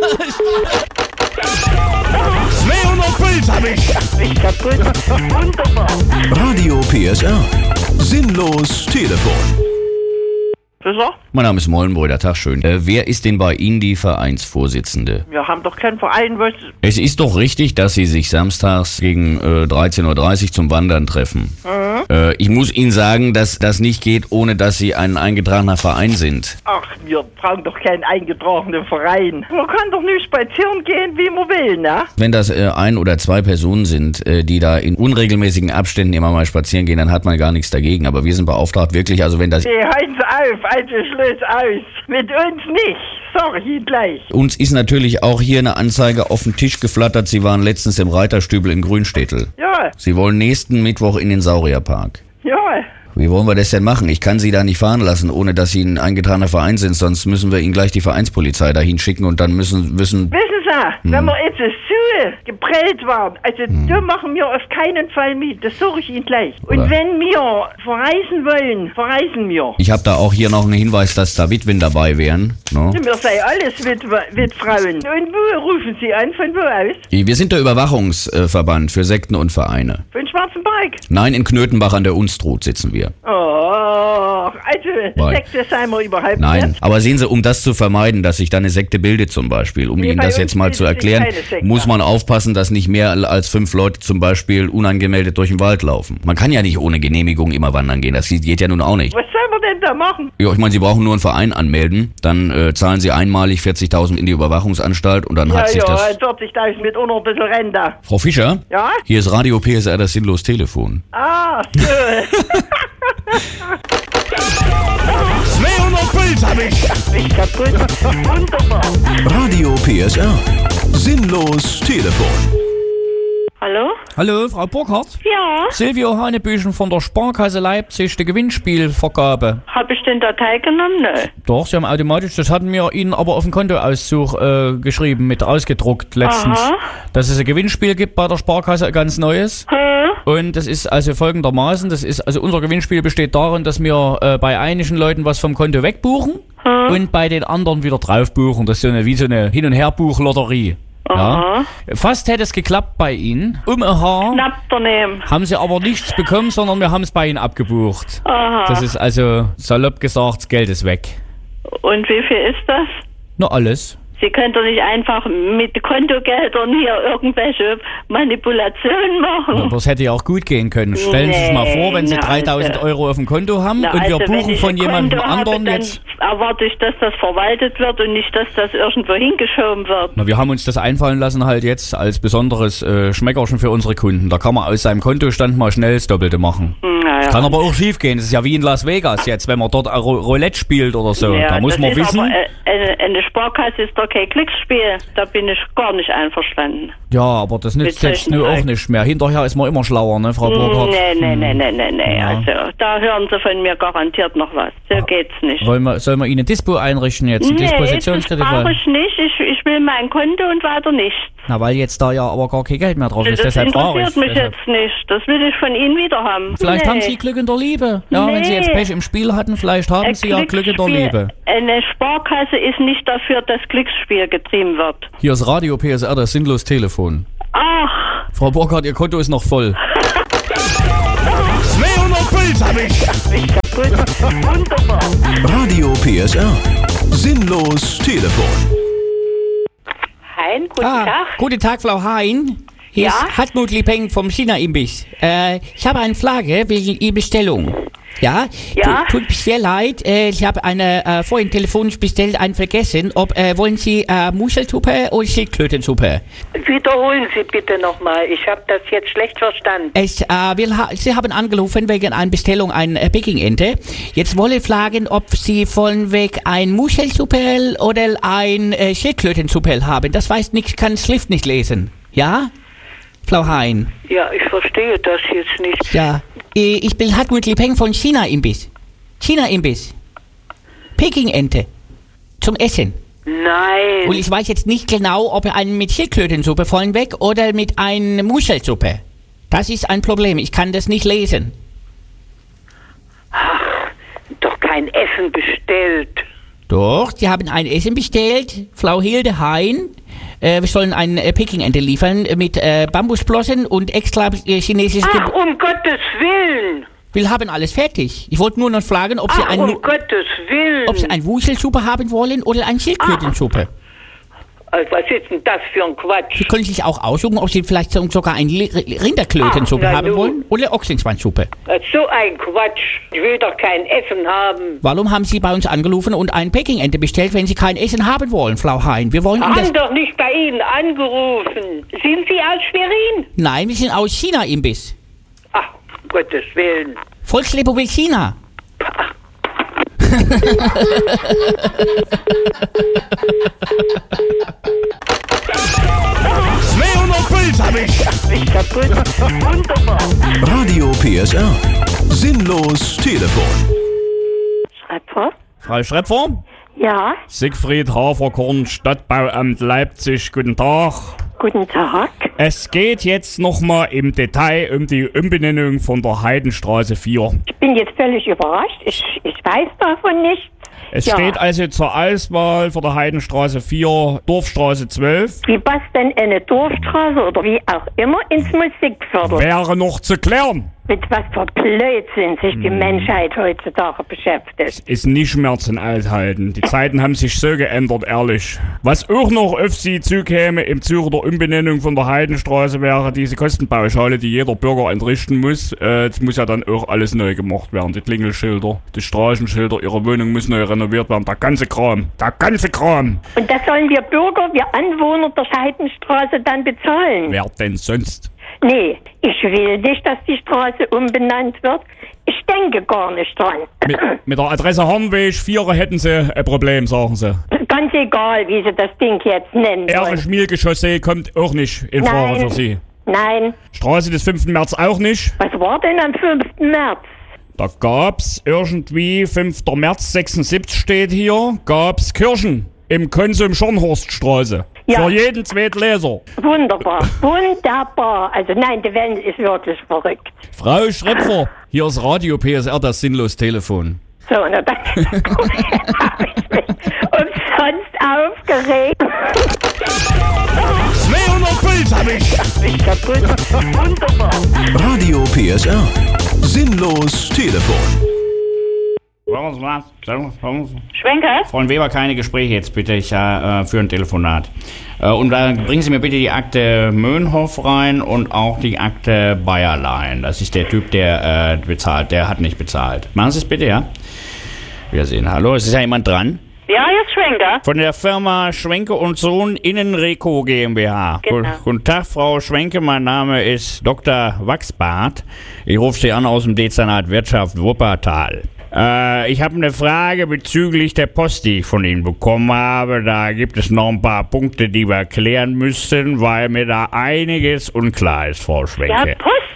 [SPEAKER 3] zweihundert Puls hab ich.
[SPEAKER 14] Ich kaputt. Wunderbar.
[SPEAKER 3] Radio P S R. Sinnlos Telefon.
[SPEAKER 14] Wieso?
[SPEAKER 7] Mein Name ist Mollenbrüder, Tag schön. Äh, wer ist denn bei Ihnen die Vereinsvorsitzende?
[SPEAKER 14] Wir haben doch keinen Verein, was...
[SPEAKER 7] Es ist doch richtig, dass Sie sich samstags gegen äh, dreizehn Uhr dreißig zum Wandern treffen.
[SPEAKER 14] Mhm.
[SPEAKER 7] Äh, ich muss Ihnen sagen, dass das nicht geht, ohne dass Sie ein eingetragener Verein sind.
[SPEAKER 14] Ach, wir brauchen doch keinen eingetragenen Verein. Man kann doch nicht spazieren gehen, wie man will, ne?
[SPEAKER 7] Wenn das äh, ein oder zwei Personen sind, äh, die da in unregelmäßigen Abständen immer mal spazieren gehen, dann hat man gar nichts dagegen. Aber wir sind beauftragt wirklich, also wenn das...
[SPEAKER 14] Nee, hören Sie auf, also Schluss aus. Mit uns nicht, sag ich Ihnen gleich.
[SPEAKER 7] Uns ist natürlich auch hier eine Anzeige auf den Tisch geflattert. Sie waren letztens im Reiterstübel in Grünstädtel.
[SPEAKER 14] Ja.
[SPEAKER 7] Sie wollen nächsten Mittwoch in den Saurierpark.
[SPEAKER 14] Ja.
[SPEAKER 7] Wie wollen wir das denn machen? Ich kann Sie da nicht fahren lassen, ohne dass Sie ein eingetragener Verein sind, sonst müssen wir Ihnen gleich die Vereinspolizei dahin schicken und dann müssen wissen...
[SPEAKER 14] Wissen Sie,
[SPEAKER 7] Hm.
[SPEAKER 14] wenn wir jetzt so geprellt waren, also hm. da machen wir auf keinen Fall mit, das sage ich Ihnen gleich. Und
[SPEAKER 7] Oder?
[SPEAKER 14] wenn wir verreisen wollen, verreisen wir.
[SPEAKER 7] Ich habe da auch hier noch einen Hinweis, dass da Witwen dabei wären. No?
[SPEAKER 14] Wir sei alles Witwe, Witfrauen. Und wo rufen Sie an, von wo aus?
[SPEAKER 7] Wir sind der Überwachungsverband für Sekten und Vereine.
[SPEAKER 14] Von Schwarzenberg?
[SPEAKER 7] Nein, in Knötenbach an der Unstrut sitzen wir.
[SPEAKER 14] Oh, also
[SPEAKER 7] Bei-
[SPEAKER 14] Sekte seien wir überhaupt
[SPEAKER 7] Nein,
[SPEAKER 14] nicht.
[SPEAKER 7] aber sehen Sie, um das zu vermeiden, dass sich da eine Sekte bildet zum Beispiel, um
[SPEAKER 14] Nee,
[SPEAKER 7] Ihnen
[SPEAKER 14] bei
[SPEAKER 7] das
[SPEAKER 14] uns
[SPEAKER 7] jetzt mal
[SPEAKER 14] bildet
[SPEAKER 7] zu
[SPEAKER 14] sich
[SPEAKER 7] erklären,
[SPEAKER 14] keine Sekte.
[SPEAKER 7] muss man aufpassen, dass nicht mehr als fünf Leute zum Beispiel unangemeldet durch den Wald laufen. Man kann ja nicht ohne Genehmigung immer wandern gehen, das geht ja nun auch nicht.
[SPEAKER 14] Was sollen wir denn da machen?
[SPEAKER 7] Ja, ich meine, Sie brauchen nur einen Verein anmelden, dann äh, zahlen Sie einmalig vierzigtausend in die Überwachungsanstalt und dann
[SPEAKER 14] ja,
[SPEAKER 7] hat sich
[SPEAKER 14] ja,
[SPEAKER 7] das...
[SPEAKER 14] vierzigtausend mit unter ein bisschen Rente.
[SPEAKER 7] Frau Fischer?
[SPEAKER 14] Ja?
[SPEAKER 7] Hier ist Radio P S R, das sinnlos Telefon.
[SPEAKER 14] Ah, so.
[SPEAKER 3] zweihundert Puls hab ich.
[SPEAKER 14] Ich kaputt. Wunderbar.
[SPEAKER 3] Radio P S R. Sinnlos Telefon.
[SPEAKER 10] Hallo?
[SPEAKER 6] Hallo, Frau Burkhardt?
[SPEAKER 10] Ja.
[SPEAKER 6] Silvio Hanebüchen von der Sparkasse Leipzig, die Gewinnspielvergabe.
[SPEAKER 10] Habe ich den da teilgenommen? Nö.
[SPEAKER 6] Doch, Sie haben automatisch, das hatten wir Ihnen aber auf den Kontoauszug äh, geschrieben, mit ausgedruckt letztens.
[SPEAKER 10] Aha.
[SPEAKER 6] Dass es ein Gewinnspiel gibt bei der Sparkasse, ein ganz neues.
[SPEAKER 10] Hä?
[SPEAKER 6] Und das ist also folgendermaßen, das ist, also unser Gewinnspiel besteht darin, dass wir äh, bei einigen Leuten was vom Konto wegbuchen
[SPEAKER 10] Hä?
[SPEAKER 6] und bei den anderen wieder draufbuchen. Das ist so eine, wie so eine Hin- und Herbuchlotterie. Ja. Fast hätte es geklappt bei Ihnen. Um ein Haar
[SPEAKER 10] Knapp daneben.
[SPEAKER 6] haben Sie aber nichts bekommen, sondern wir haben es bei Ihnen abgebucht.
[SPEAKER 10] Aha.
[SPEAKER 6] Das ist also, salopp gesagt, das Geld ist weg.
[SPEAKER 10] Und wie viel ist das?
[SPEAKER 6] Nur alles.
[SPEAKER 10] Sie können doch nicht einfach mit Kontogeldern hier irgendwelche Manipulationen machen.
[SPEAKER 6] Aber es hätte ja auch gut gehen können. Stellen Sie sich mal vor, wenn Sie
[SPEAKER 10] Nee,
[SPEAKER 6] dreitausend
[SPEAKER 10] also-
[SPEAKER 6] Euro auf dem Konto haben
[SPEAKER 10] Na,
[SPEAKER 6] und wir
[SPEAKER 10] also, wenn
[SPEAKER 6] buchen
[SPEAKER 10] ich
[SPEAKER 6] von
[SPEAKER 10] ein
[SPEAKER 6] jemandem
[SPEAKER 10] Konto habe,
[SPEAKER 6] anderen
[SPEAKER 10] dann
[SPEAKER 6] jetzt...
[SPEAKER 10] erwarte ich, dass das verwaltet wird und nicht, dass das irgendwo hingeschoben wird.
[SPEAKER 6] Na, wir haben uns das einfallen lassen halt jetzt als besonderes äh, Schmeckerchen für unsere Kunden. Da kann man aus seinem Kontostand mal schnell das Doppelte machen.
[SPEAKER 10] Naja.
[SPEAKER 6] Kann aber auch schief gehen. Das ist ja wie in Las Vegas jetzt, wenn man dort Ro- Roulette spielt oder so.
[SPEAKER 10] Ja,
[SPEAKER 6] da muss
[SPEAKER 10] das
[SPEAKER 6] man
[SPEAKER 10] ist
[SPEAKER 6] wissen...
[SPEAKER 10] Aber, äh, eine, eine Sparkasse ist doch kein Glücksspiel. Da bin ich gar nicht einverstanden.
[SPEAKER 6] Ja, aber das nützt
[SPEAKER 10] Mit
[SPEAKER 6] jetzt
[SPEAKER 10] solchen
[SPEAKER 6] nur auch
[SPEAKER 10] Eig-
[SPEAKER 6] nicht mehr. Hinterher ist man immer schlauer, ne, Frau Burkhardt?
[SPEAKER 10] Nee, nee, nee, nee, nee, nee.
[SPEAKER 6] Ja.
[SPEAKER 10] Also, da hören Sie von mir garantiert noch was. So geht's nicht.
[SPEAKER 6] Wollen wir, soll
[SPEAKER 10] Sollen wir Ihnen Dispo einrichten jetzt? Ein
[SPEAKER 4] Nee, das
[SPEAKER 10] Dispositionskredit?
[SPEAKER 4] brauche ich nicht. Ich, ich will mein Konto und weiter nichts.
[SPEAKER 10] Na, weil jetzt da ja aber gar kein Geld mehr drauf ist,
[SPEAKER 4] Das
[SPEAKER 10] deshalb frage ich.
[SPEAKER 4] interessiert mich
[SPEAKER 10] Deshalb.
[SPEAKER 4] jetzt nicht. Das will ich von Ihnen wieder haben.
[SPEAKER 10] Vielleicht
[SPEAKER 4] nee.
[SPEAKER 10] haben Sie Glück in der Liebe. Ja, wenn Sie jetzt
[SPEAKER 4] Nee.
[SPEAKER 10] Pech im Spiel hatten, vielleicht haben
[SPEAKER 4] Ein
[SPEAKER 10] Sie ja Glück in der
[SPEAKER 4] Glücksspiel-
[SPEAKER 10] Liebe.
[SPEAKER 4] Eine Sparkasse ist nicht dafür, dass Glücksspiel getrieben wird.
[SPEAKER 7] Hier ist Radio P S R, das sinnlos Telefon.
[SPEAKER 4] Ach.
[SPEAKER 7] Frau Burkhardt, Ihr Konto ist noch voll.
[SPEAKER 1] zweihundert Puls hab ich.
[SPEAKER 4] Wunderbar.
[SPEAKER 3] Radio P S R. Sinnlos Telefon.
[SPEAKER 10] Hein, guten ah, Tag. Guten Tag, Frau Hein. Hier
[SPEAKER 4] Ja?
[SPEAKER 10] ist Hartmut Lipeng vom China-Imbiss. Äh, ich habe eine Frage wegen Ihrer Bestellung. Ja?
[SPEAKER 4] Ja?
[SPEAKER 10] Tut, tut mir sehr leid. Äh, ich habe eine äh, vorhin telefonisch bestellt, einen vergessen. Ob äh, wollen Sie äh, Muschelsuppe oder Schildkrötensuppe?
[SPEAKER 17] Wiederholen Sie bitte nochmal. Ich habe das jetzt schlecht verstanden.
[SPEAKER 10] Es, äh, wir ha Sie haben angerufen wegen einer Bestellung einer äh, Pekingente. Jetzt wollte ich fragen, ob Sie von weg ein Muschelsuppe oder ein äh, Schildkrötensuppe haben. Das weiß nicht, kann Schrift nicht lesen. Ja? Frau Hein.
[SPEAKER 17] Ja, ich verstehe das jetzt nicht.
[SPEAKER 10] Ja. Äh, ich bin Hartmut Lipeng von China-Imbiss. China-Imbiss. Pekingente. Zum Essen.
[SPEAKER 17] Nein.
[SPEAKER 10] Und ich weiß jetzt nicht genau, ob er einen mit Schildkrötensuppe vornweg oder mit einer Muschelsuppe. Das ist ein Problem. Ich kann das nicht lesen.
[SPEAKER 17] Ach, doch kein Essen bestellt.
[SPEAKER 10] Doch, Sie haben ein Essen bestellt, Frau Hilde Hein. Äh, wir sollen eine äh, Pekingente liefern äh, mit äh, Bambusblossen und extra äh, chinesisches...
[SPEAKER 17] Ach, um Gottes Willen.
[SPEAKER 10] Wir haben alles fertig. Ich wollte nur noch fragen, ob Sie
[SPEAKER 17] Ach,
[SPEAKER 10] ein,
[SPEAKER 17] um Gottes Willen.
[SPEAKER 10] ob Sie ein Wuschelsuppe haben wollen oder ein Schildkrötensuppe.
[SPEAKER 17] Also, was ist denn das für ein Quatsch?
[SPEAKER 10] Sie können sich auch aussuchen, ob Sie vielleicht so- sogar eine Li- Rinderklötensuppe
[SPEAKER 17] Ach, na
[SPEAKER 10] haben
[SPEAKER 17] nun.
[SPEAKER 10] wollen oder Ochsenschwanzsuppe.
[SPEAKER 17] So ein Quatsch. Ich will doch kein Essen haben.
[SPEAKER 10] Warum haben Sie bei uns angerufen und ein Pekingente bestellt, wenn Sie kein Essen haben wollen, Frau Hein? Wir wollen
[SPEAKER 17] Wir
[SPEAKER 10] Ihnen das...
[SPEAKER 17] haben doch nicht bei Ihnen angerufen. Sind Sie aus Schwerin?
[SPEAKER 10] Nein, wir sind aus China-Imbiss.
[SPEAKER 17] Ach, um Gottes Willen.
[SPEAKER 10] Volksrepublik China.
[SPEAKER 1] zweihundert Puls hab ich.
[SPEAKER 4] Ich kaputt. Wunderbar.
[SPEAKER 3] Radio P S R. Sinnlos Telefon.
[SPEAKER 4] Schreiber?
[SPEAKER 1] Frau Schrepfer?
[SPEAKER 4] Ja,
[SPEAKER 1] Siegfried Haferkorn, Stadtbauamt Leipzig. Guten Tag.
[SPEAKER 4] guten Tag.
[SPEAKER 1] Es geht jetzt nochmal im Detail um die Umbenennung von der Heidenstraße vier.
[SPEAKER 4] Ich bin jetzt völlig überrascht. Ich, ich weiß davon nichts.
[SPEAKER 1] Es
[SPEAKER 4] Ja.
[SPEAKER 1] steht also zur Auswahl für der Heidenstraße vier Dorfstraße zwölf.
[SPEAKER 4] Wie passt denn eine Dorfstraße oder wie auch immer ins Musikviertel?
[SPEAKER 1] Wäre noch zu klären.
[SPEAKER 4] Mit was für Blödsinn sich die Menschheit heutzutage beschäftigt.
[SPEAKER 1] Ist nicht mehr zum Aushalten. Die Zeiten haben sich so geändert, ehrlich. Was auch noch auf Sie zukäme im Zuge der Umbenennung von der Heidenstraße wäre diese Kostenpauschale, die jeder Bürger entrichten muss. Äh, das muss ja dann auch alles neu gemacht werden. Die Klingelschilder, die Straßenschilder, Ihre Wohnung muss neu renoviert werden. Der ganze Kram. Der ganze Kram.
[SPEAKER 4] Und das sollen wir Bürger, wir Anwohner der Scheidenstraße dann bezahlen?
[SPEAKER 1] Wer denn sonst?
[SPEAKER 4] Nee, ich will nicht, dass die Straße umbenannt wird. Ich denke gar nicht dran.
[SPEAKER 1] Mit, mit der Adresse Hornweg vier hätten Sie ein Problem, sagen Sie.
[SPEAKER 4] Ganz egal, wie Sie das Ding jetzt nennen wollen.
[SPEAKER 1] Ehrenschmielke-Chaussee kommt auch nicht in Frage
[SPEAKER 4] Nein.
[SPEAKER 1] für Sie.
[SPEAKER 4] Nein.
[SPEAKER 1] Straße des fünften März auch nicht.
[SPEAKER 4] Was war denn am fünften März?
[SPEAKER 1] Da gab's irgendwie, fünfter März sechsundsiebzig steht hier, gab's Kirchen im Konsum Schornhorststraße.
[SPEAKER 4] Ja.
[SPEAKER 1] Für jeden zweiten Leser.
[SPEAKER 4] Wunderbar, wunderbar. Also nein, die Welt ist wirklich verrückt.
[SPEAKER 1] Frau Schrepfer.
[SPEAKER 7] Hier ist Radio P S R, das sinnlos Telefon.
[SPEAKER 4] So, na dann habe ich mich umsonst aufgeregt.
[SPEAKER 1] zweihundert Puls hab ich.
[SPEAKER 4] Ich kaputt. Wunderbar.
[SPEAKER 3] Radio P S R. Sinnlos Telefon.
[SPEAKER 10] Schwenker? Frau Weber, keine Gespräche jetzt bitte, ich äh, für ein Telefonat. Äh, und da bringen Sie mir bitte die Akte Möhnhoff rein und auch die Akte Bayerlein. Das ist der Typ, der äh, bezahlt, der hat nicht bezahlt. Machen Sie es bitte, ja? Wiedersehen. Hallo, ist ja jemand dran?
[SPEAKER 16] Ja, hier ist Schwenker.
[SPEAKER 10] Von der Firma Schwenke und Sohn Innenreco GmbH.
[SPEAKER 16] Genau.
[SPEAKER 10] Gu- Guten Tag, Frau Schwenke, mein Name ist Doktor Wachsbart. Ich rufe Sie an aus dem Dezernat Wirtschaft Wuppertal. Äh, ich habe eine Frage bezüglich der Post, die ich von Ihnen bekommen habe. Da gibt es noch ein paar Punkte, die wir klären müssen, weil mir da einiges unklar ist, Frau Schwenke.
[SPEAKER 16] Ja, Post?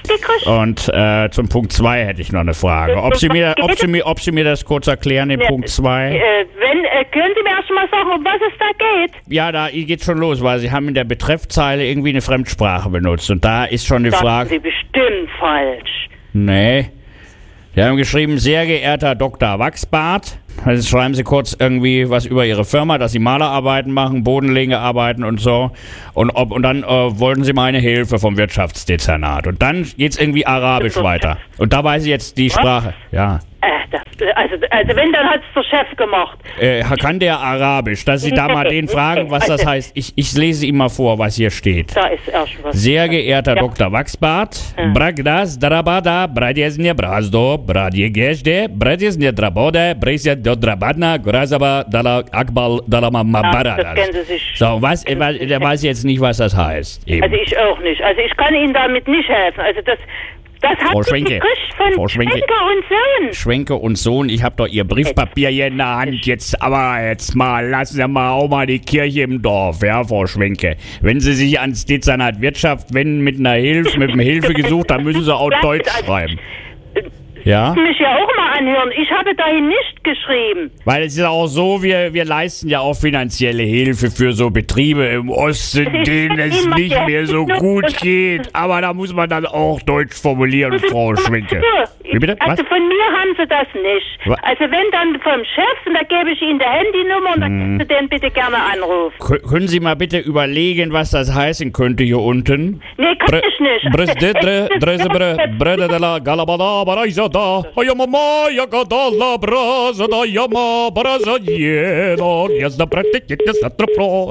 [SPEAKER 14] gekriegt?
[SPEAKER 10] Und äh, zum Punkt zwei hätte ich noch eine Frage. Ob Sie mir, ob Sie mir, ob Sie mir das kurz erklären, den
[SPEAKER 14] Ne,
[SPEAKER 10] Punkt zwei?
[SPEAKER 14] Äh, wenn, äh, können Sie mir erst mal sagen, um was es da geht?
[SPEAKER 10] Ja, da geht schon los, weil Sie haben in der Betreffzeile irgendwie eine Fremdsprache benutzt. Und da ist schon die
[SPEAKER 14] Sagen
[SPEAKER 10] Frage...
[SPEAKER 14] Sie bestimmt falsch.
[SPEAKER 10] Nee. Sie haben geschrieben, sehr geehrter Doktor Wachsbart. Also schreiben Sie kurz irgendwie was über Ihre Firma, dass Sie Malerarbeiten machen, Bodenlegearbeiten und so. Und, ob, und dann äh, wollten Sie meine Hilfe vom Wirtschaftsdezernat. Und dann geht's irgendwie Arabisch weiter. Und da weiß ich jetzt die Sprache. Ja.
[SPEAKER 14] Äh, das, also, also wenn, dann hat's der Chef gemacht.
[SPEAKER 10] Äh, kann der Arabisch, dass Sie da mal den fragen, was das heißt. Ich, ich lese ihm mal vor, was hier steht.
[SPEAKER 14] Da ist erst was.
[SPEAKER 10] Sehr geehrter
[SPEAKER 14] Ja.
[SPEAKER 10] Doktor Wachsbart,
[SPEAKER 14] Ja.
[SPEAKER 10] Bragdas Drabada, Bradjesnje Brazdo, Bradjegejde, Bradjesnje Drabode, Brisje Dodrabadna, Grazaba, Dala Akbal, Dalamama
[SPEAKER 14] Ja, das
[SPEAKER 10] Baradas.
[SPEAKER 14] kennen Sie sich.
[SPEAKER 10] So, was, äh, was, der weiß jetzt nicht, was das heißt. Eben.
[SPEAKER 14] Also ich auch nicht. Also ich kann Ihnen damit nicht helfen. Also das, das
[SPEAKER 10] Frau
[SPEAKER 14] hat sich
[SPEAKER 10] Schwenke,
[SPEAKER 14] gekriegt von
[SPEAKER 10] Frau Schwenke.
[SPEAKER 14] Schwenker und Sohn.
[SPEAKER 10] Schwenke und Sohn, ich hab doch Ihr Briefpapier hier in der Hand. Jetzt aber, jetzt mal, lassen Sie mal auch mal die Kirche im Dorf, ja, Frau Schwenke. Wenn Sie sich ans Dezernat Wirtschaft wenden mit einer Hilfe, mit einem Hilfegesuch, dann müssen Sie auch Deutsch schreiben. Ja?
[SPEAKER 14] Sie mich ja auch mal anhören. Ich habe dahin nicht geschrieben.
[SPEAKER 10] Weil es ist auch so, wir, wir leisten ja auch finanzielle Hilfe für so Betriebe im Osten, denen es nicht mehr so gut geht. Aber da muss man dann auch Deutsch formulieren, Frau Schwenke. Wie bitte? Was?
[SPEAKER 14] Also von mir haben Sie das nicht.
[SPEAKER 10] Was?
[SPEAKER 14] Also wenn dann vom Chef, und da gebe ich Ihnen die Handynummer und dann
[SPEAKER 10] Hm.
[SPEAKER 14] können Sie den bitte gerne anrufen.
[SPEAKER 10] K- können Sie mal bitte überlegen, was das heißen könnte hier unten?
[SPEAKER 14] Nee, kann ich nicht.
[SPEAKER 10] Brzdedre, drezebre, brededela, galabada, barajada, ayamama, yagadala, brazada, yama, barazajeno, yazda pratik, yazda trapro.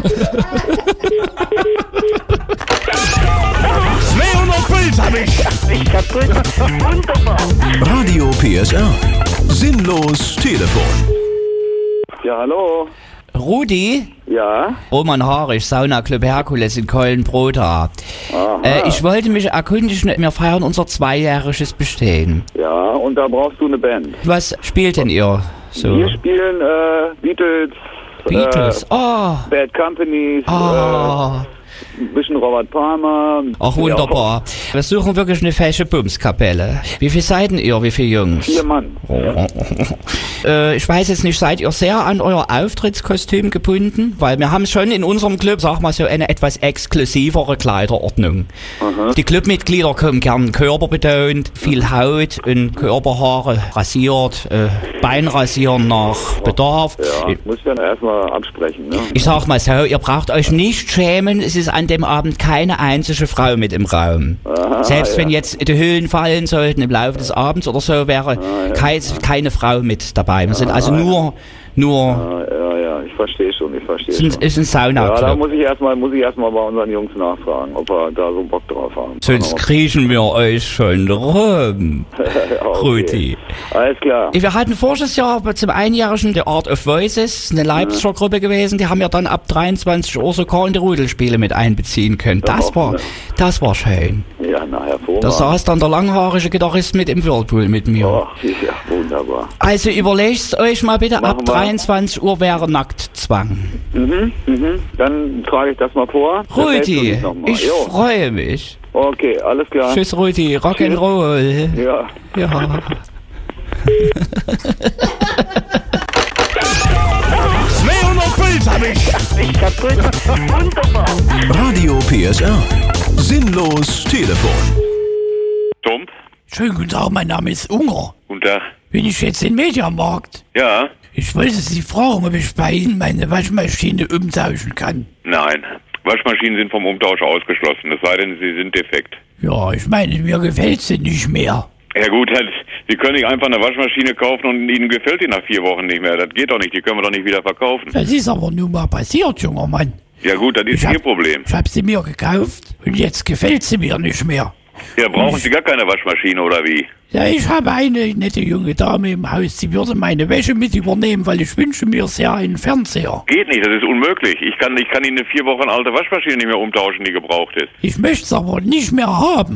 [SPEAKER 3] zweihundert Puls hab ich.
[SPEAKER 14] Ich kaputt. Wunderbar.
[SPEAKER 3] Radio P S R. Sinnlos Telefon.
[SPEAKER 18] Ja, hallo.
[SPEAKER 10] Rudi?
[SPEAKER 18] Ja?
[SPEAKER 10] Roman Harisch, Sauna Club Herkules in Köln-Brota.
[SPEAKER 18] Aha.
[SPEAKER 10] Äh, ich wollte mich erkundigen, wir feiern unser zweijähriges Bestehen.
[SPEAKER 18] Ja, und da brauchst du eine Band.
[SPEAKER 10] Was spielt denn ihr so?
[SPEAKER 18] Wir spielen äh, Beatles,
[SPEAKER 10] Beatles,
[SPEAKER 18] äh,
[SPEAKER 10] oh.
[SPEAKER 18] Bad Companies,
[SPEAKER 10] Oh.
[SPEAKER 18] äh, ein bisschen Robert Palmer.
[SPEAKER 10] Ach, wunderbar. Wir suchen wirklich eine fesche Bumskapelle. Wie viele seid denn ihr? Wie viele Jungs?
[SPEAKER 18] Vier Mann.
[SPEAKER 10] Oh. Äh, ich weiß jetzt nicht, seid ihr sehr an euer Auftrittskostüm gebunden? Weil wir haben schon in unserem Club, sag mal so, eine etwas exklusivere Kleiderordnung.
[SPEAKER 18] Aha.
[SPEAKER 10] Die Clubmitglieder kommen gern körperbetont, viel Haut und Körperhaare rasiert, äh, Beinrasieren nach Bedarf.
[SPEAKER 18] Ja, muss ich dann erstmal absprechen, ne?
[SPEAKER 10] Ich sag mal so, ihr braucht euch nicht schämen, es ist an dem Abend keine einzige Frau mit im Raum.
[SPEAKER 18] Aha,
[SPEAKER 10] Selbst
[SPEAKER 18] ja.
[SPEAKER 10] wenn jetzt die Hüllen fallen sollten im Laufe des Abends oder so, wäre
[SPEAKER 18] ja.
[SPEAKER 10] kei keine Frau mit dabei. Wir sind also
[SPEAKER 18] Ah,
[SPEAKER 10] nur, nur,
[SPEAKER 18] Ja, ja, ja, ich verstehe schon, ich verstehe
[SPEAKER 10] es
[SPEAKER 18] schon.
[SPEAKER 10] ist ein Sauna-Club.
[SPEAKER 18] Ja, da muss ich erstmal, muss ich erstmal bei unseren Jungs nachfragen, ob wir da so Bock drauf haben.
[SPEAKER 10] Sonst kriechen wir euch schon rum,
[SPEAKER 18] Ja, okay.
[SPEAKER 10] Rudi.
[SPEAKER 18] Alles klar.
[SPEAKER 10] Wir hatten voriges Jahr zum Einjährigen The Art of Voices, eine Leipziger Gruppe gewesen, die haben ja dann ab dreiundzwanzig Uhr sogar in die Rudelspiele mit einbeziehen können. Das war, das war schön.
[SPEAKER 18] Ja, na, hervorragend.
[SPEAKER 10] Da saß dann der langhaarige Gitarrist mit im Whirlpool mit mir.
[SPEAKER 18] Oh, ja, wunderbar.
[SPEAKER 10] Also überlegt euch mal bitte, ab
[SPEAKER 18] Machen wir.
[SPEAKER 10] dreiundzwanzig Uhr wäre Nacktzwang.
[SPEAKER 18] Mhm, mhm. Dann trage ich das mal vor.
[SPEAKER 10] Rudi,
[SPEAKER 18] Das noch mal.
[SPEAKER 10] ich
[SPEAKER 18] Jo.
[SPEAKER 10] freue mich.
[SPEAKER 18] Okay, alles klar.
[SPEAKER 10] Tschüss Rudi, Rock'n'Roll.
[SPEAKER 18] Ja.
[SPEAKER 10] Ja.
[SPEAKER 3] zweihundert Puls hab ich.
[SPEAKER 14] Ich kaputt. Wunderbar.
[SPEAKER 3] Radio P S R. Sinnlos Telefon.
[SPEAKER 19] Tom?
[SPEAKER 6] Schönen guten Tag, mein Name ist Unger.
[SPEAKER 19] Guten Tag.
[SPEAKER 6] Bin ich jetzt im Mediamarkt?
[SPEAKER 19] Ja?
[SPEAKER 6] Ich wollte Sie fragen, ob ich bei Ihnen meine Waschmaschine umtauschen kann.
[SPEAKER 19] Nein. Waschmaschinen sind vom Umtausch ausgeschlossen, es sei denn, sie sind defekt.
[SPEAKER 6] Ja, ich meine, mir gefällt sie nicht mehr.
[SPEAKER 19] Ja gut, halt, Sie können nicht einfach eine Waschmaschine kaufen und Ihnen gefällt die nach vier Wochen nicht mehr. Das geht doch nicht, die können wir doch nicht wieder verkaufen.
[SPEAKER 6] Das ist aber nun mal passiert, junger Mann.
[SPEAKER 19] Ja gut, das ist
[SPEAKER 6] Ich hab-
[SPEAKER 19] Ihr Problem.
[SPEAKER 6] Ich habe sie mir gekauft und jetzt gefällt sie mir nicht mehr.
[SPEAKER 19] Ja, brauchen Sie gar keine Waschmaschine oder wie?
[SPEAKER 6] Ja, ich habe eine nette junge Dame im Haus, sie würde meine Wäsche mit übernehmen, weil ich wünsche mir sehr einen Fernseher.
[SPEAKER 19] Geht nicht, das ist unmöglich. Ich kann, ich kann Ihnen eine vier Wochen alte Waschmaschine nicht mehr umtauschen, die gebraucht ist.
[SPEAKER 6] Ich möchte es aber nicht mehr haben.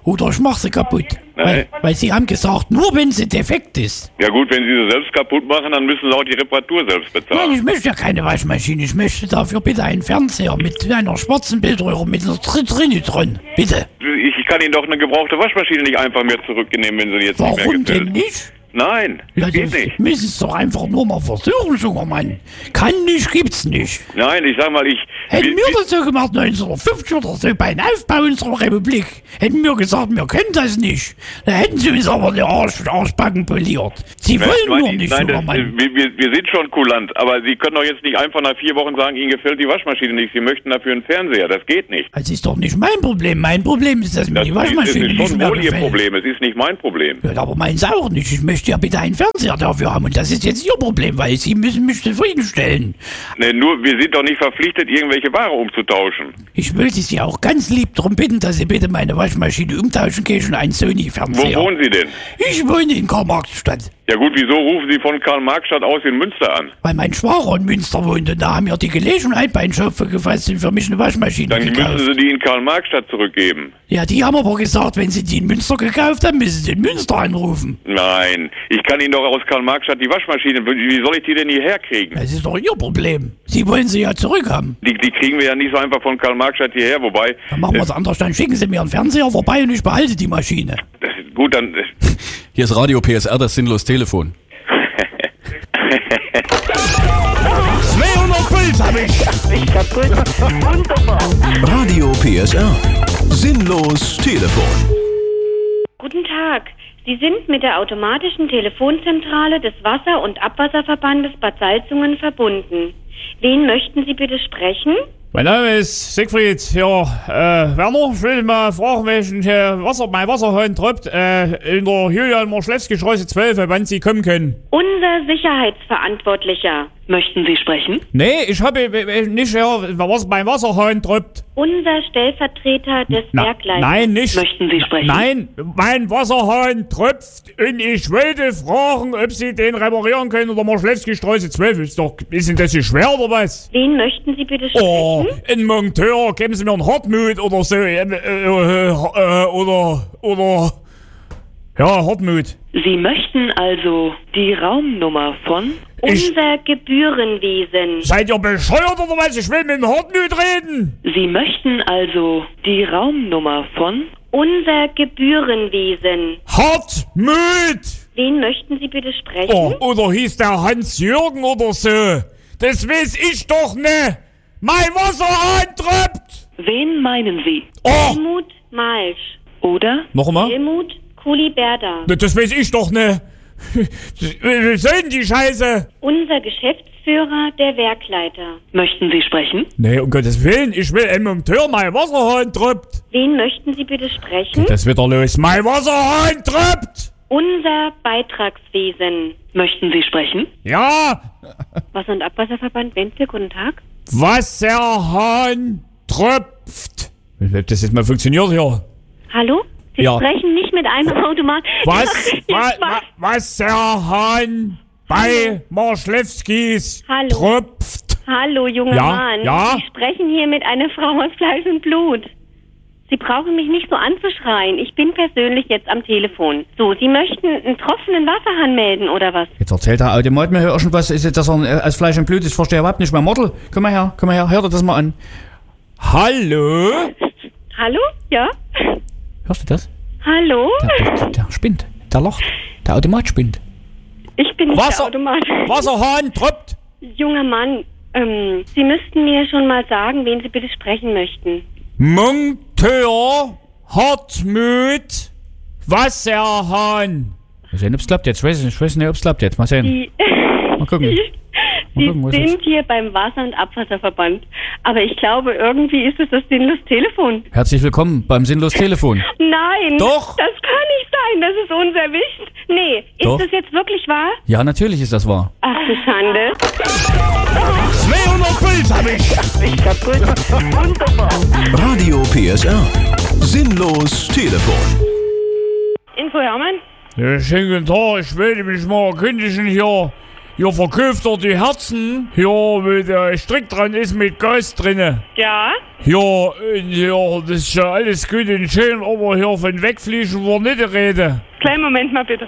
[SPEAKER 6] Oder ich mach sie kaputt. Weil, weil sie haben gesagt, nur wenn sie defekt ist.
[SPEAKER 19] Ja gut, wenn Sie sie selbst kaputt machen, dann müssen Sie auch die Reparatur selbst bezahlen.
[SPEAKER 6] Nein, ich möchte ja keine Waschmaschine. Ich möchte dafür bitte einen Fernseher mit einer schwarzen Bildröhre mit einer Tr- Trinitron. Bitte.
[SPEAKER 19] Ich, ich kann Ihnen doch eine gebrauchte Waschmaschine nicht einfach mehr zurücknehmen, wenn sie jetzt
[SPEAKER 6] Warum
[SPEAKER 19] nicht mehr gefällt.
[SPEAKER 6] denn nicht?
[SPEAKER 19] Nein,
[SPEAKER 6] Ja,
[SPEAKER 19] geht
[SPEAKER 6] das
[SPEAKER 19] nicht.
[SPEAKER 6] müssen es doch einfach nur mal versuchen, junger Mann. Kann nicht, gibt's nicht.
[SPEAKER 19] Nein, ich sag mal, ich...
[SPEAKER 6] Hätten
[SPEAKER 19] wie-
[SPEAKER 6] wir das so gemacht neunzehnhundertfünfzig oder so beim Aufbau unserer Republik, hätten wir gesagt, wir können das nicht. Da hätten sie uns aber die Arsch, Arschbacken poliert. Sie
[SPEAKER 19] Nein,
[SPEAKER 6] wollen
[SPEAKER 19] nein,
[SPEAKER 6] nur nicht,
[SPEAKER 19] nein,
[SPEAKER 6] junger
[SPEAKER 19] das,
[SPEAKER 6] Mann.
[SPEAKER 19] wir, wir, wir sind schon kulant, aber Sie können doch jetzt nicht einfach nach vier Wochen sagen, Ihnen gefällt die Waschmaschine nicht, Sie möchten dafür einen Fernseher, das geht nicht.
[SPEAKER 6] Das ist doch nicht mein Problem. Mein Problem ist, dass mir
[SPEAKER 19] Das
[SPEAKER 6] die
[SPEAKER 19] ist,
[SPEAKER 6] Waschmaschine
[SPEAKER 19] ist
[SPEAKER 6] nicht
[SPEAKER 19] schon
[SPEAKER 6] mehr
[SPEAKER 19] wohl Ihr
[SPEAKER 6] gefällt.
[SPEAKER 19] Problem, es ist nicht mein Problem.
[SPEAKER 6] Ja, aber meins auch nicht. Ich möchte ja bitte einen Fernseher dafür haben. Und das ist jetzt Ihr Problem, weil Sie müssen mich zufriedenstellen.
[SPEAKER 19] Ne, nur, wir sind doch nicht verpflichtet, irgendwelche Ware umzutauschen.
[SPEAKER 6] Ich wollte Sie auch ganz lieb darum bitten, dass Sie bitte meine Waschmaschine umtauschen können und einen
[SPEAKER 19] Wo
[SPEAKER 6] Sony-Fernseher.
[SPEAKER 19] wohnen Sie denn?
[SPEAKER 6] Ich wohne in Karl-Marx-Stadt.
[SPEAKER 19] Ja gut, wieso rufen Sie von Karl-Marx-Stadt aus in Münster an?
[SPEAKER 6] Weil mein Schwager in Münster wohnt und da haben wir die Gelegenheit bei einem Schöpfer gefasst und für mich eine Waschmaschine
[SPEAKER 19] Dann
[SPEAKER 6] gekauft.
[SPEAKER 19] müssen Sie die in Karl-Marx-Stadt zurückgeben.
[SPEAKER 6] Ja, die haben aber gesagt, wenn sie die in Münster gekauft haben, müssen sie in Münster anrufen.
[SPEAKER 19] Nein, ich kann Ihnen doch aus Karl-Marx-Stadt die Waschmaschine, wie soll ich die denn hierher kriegen?
[SPEAKER 6] Das ist doch Ihr Problem. Sie wollen sie ja zurückhaben.
[SPEAKER 19] Die, die kriegen wir ja nicht so einfach von Karl-Marx-Stadt hierher, wobei...
[SPEAKER 6] Dann machen wir es anders, dann schicken Sie mir einen Fernseher vorbei und ich behalte die Maschine.
[SPEAKER 19] Das ist gut, dann...
[SPEAKER 7] Hier ist Radio P S R, das sinnlos Telefon.
[SPEAKER 9] zweihundert Puls hab ich.
[SPEAKER 17] Ich kaputt. Wunderbar.
[SPEAKER 3] Radio P S R. Sinnlos Telefon.
[SPEAKER 20] Guten Tag. Sie sind mit der automatischen Telefonzentrale des Wasser- und Abwasserverbandes Bad Salzungen verbunden. Wen möchten Sie bitte sprechen?
[SPEAKER 9] Mein Name ist Siegfried, ja, äh, Werner. Ich will mal fragen, welchen äh, Wasser, mein Wasserhahn tropft, äh, in der Julian-Marschlewski-Straße zwölf, wann Sie kommen können.
[SPEAKER 20] Unser Sicherheitsverantwortlicher.
[SPEAKER 17] Möchten Sie sprechen?
[SPEAKER 9] Nee, ich habe äh, nicht, ja, was mein Wasserhahn tropft.
[SPEAKER 20] Unser Stellvertreter des
[SPEAKER 9] Na,
[SPEAKER 20] Werkleiters.
[SPEAKER 9] nein, nicht.
[SPEAKER 17] Möchten Sie sprechen?
[SPEAKER 9] Nein, mein Wasserhahn tropft und ich wollte fragen, ob Sie den reparieren können oder Marschlewski-Straße zwölf. Ist doch, ist denn das so schwer oder was?
[SPEAKER 20] Wen möchten Sie bitte sprechen?
[SPEAKER 9] Oh, ein Monteur, geben Sie mir einen Hartmut oder so, äh, äh, äh, oder, oder, ja, Hartmut.
[SPEAKER 17] Sie möchten also die Raumnummer von...
[SPEAKER 20] Unser Gebührenwesen.
[SPEAKER 9] Seid ihr bescheuert oder was? Ich will mit dem Hartmut reden.
[SPEAKER 17] Sie möchten also die Raumnummer von...
[SPEAKER 20] Unser Gebührenwesen.
[SPEAKER 9] Hartmut!
[SPEAKER 20] Wen möchten Sie bitte sprechen?
[SPEAKER 9] Oh, oder hieß der Hans-Jürgen oder so? Das weiß ich doch ne. Mein Wasserhahn tropft!
[SPEAKER 17] Wen meinen Sie?
[SPEAKER 9] Oh!
[SPEAKER 20] Helmut Malsch.
[SPEAKER 17] Oder?
[SPEAKER 9] Noch einmal?
[SPEAKER 20] Helmut Kuliberda.
[SPEAKER 9] Das weiß ich doch ne. Was soll denn die Scheiße?
[SPEAKER 20] Unser Geschäftsführer, der Werkleiter.
[SPEAKER 17] Möchten Sie sprechen?
[SPEAKER 9] Nee, um Gottes Willen, ich will ein Monteur, mein Wasserhahn tropft.
[SPEAKER 20] Wen möchten Sie bitte sprechen?
[SPEAKER 9] Das wird doch los. Mein Wasserhahn tropft!
[SPEAKER 20] Unser Beitragswesen.
[SPEAKER 17] Möchten Sie sprechen?
[SPEAKER 9] Ja!
[SPEAKER 20] Wasser- und Abwasserverband Wente, guten Tag.
[SPEAKER 9] Wasserhahn tropft! Ob das jetzt mal funktioniert hier?
[SPEAKER 20] Hallo? Sie
[SPEAKER 9] Ja.
[SPEAKER 20] sprechen nicht mit einem Automat.
[SPEAKER 9] Was?
[SPEAKER 20] Jetzt
[SPEAKER 9] wa
[SPEAKER 20] mal-
[SPEAKER 9] wa Wasserhahn bei Marschlewskis
[SPEAKER 20] Hallo.
[SPEAKER 9] tropft!
[SPEAKER 20] Hallo, junger
[SPEAKER 9] Ja,
[SPEAKER 20] Mann.
[SPEAKER 9] ja?
[SPEAKER 20] Sie sprechen hier mit einer Frau aus Fleisch und Blut. Sie brauchen mich nicht so anzuschreien. Ich bin persönlich jetzt am Telefon. So, Sie möchten einen tropfenden Wasserhahn melden, oder was?
[SPEAKER 6] Jetzt erzählt der Automat mir irgendwas, ist jetzt, dass er äh, aus Fleisch und Blut ist. Ich verstehe überhaupt nicht mehr. Model, komm mal her, komm mal her, hör dir das mal an. Hallo?
[SPEAKER 20] Hallo? Ja?
[SPEAKER 6] Hörst du das?
[SPEAKER 20] Hallo?
[SPEAKER 6] Der, der, der spinnt, der lacht, der Automat spinnt.
[SPEAKER 20] Ich bin nicht
[SPEAKER 9] Wasser-
[SPEAKER 20] der Automat.
[SPEAKER 9] Wasserhahn tropft!
[SPEAKER 20] Junger Mann, ähm, Sie müssten mir schon mal sagen, wen Sie bitte sprechen möchten.
[SPEAKER 9] Monteur Hartmut Wasserhahn.
[SPEAKER 6] Mal sehen, ob's klappt jetzt. Ich weiß nicht, ich weiß nicht, ob's klappt jetzt. Mal sehen.
[SPEAKER 20] Die,
[SPEAKER 6] Mal gucken.
[SPEAKER 20] Sie,
[SPEAKER 6] Mal gucken, wo ist
[SPEAKER 20] Sie
[SPEAKER 6] jetzt?
[SPEAKER 20] sind hier beim Wasser- und Abwasserverband. Aber ich glaube, irgendwie ist es das sinnlos Telefon.
[SPEAKER 6] Herzlich willkommen beim Sinnlos Telefon.
[SPEAKER 20] Nein!
[SPEAKER 6] Doch.
[SPEAKER 20] Das kann nicht sein, das ist unerwischt. Nee, ist
[SPEAKER 6] Doch.
[SPEAKER 20] das jetzt wirklich wahr?
[SPEAKER 6] Ja, natürlich ist das wahr.
[SPEAKER 20] Ach du Schande.
[SPEAKER 9] zweihundert Puls hab ich.
[SPEAKER 17] Ich kaputt. Wunderbar.
[SPEAKER 3] Radio P S R. Sinnlos Telefon.
[SPEAKER 20] Info Hermann?
[SPEAKER 9] Ja, schönen guten Tag, ich wollte mich mal erkundigen hier. Hier verkauft er die Herzen. Hier, wo der Strick dran ist mit Gas drinne.
[SPEAKER 5] Ja?
[SPEAKER 9] Ja, und ja, das ist ja alles gut und schön, aber hier von wegfliegen war nicht die Rede.
[SPEAKER 5] Kleinen Moment mal bitte.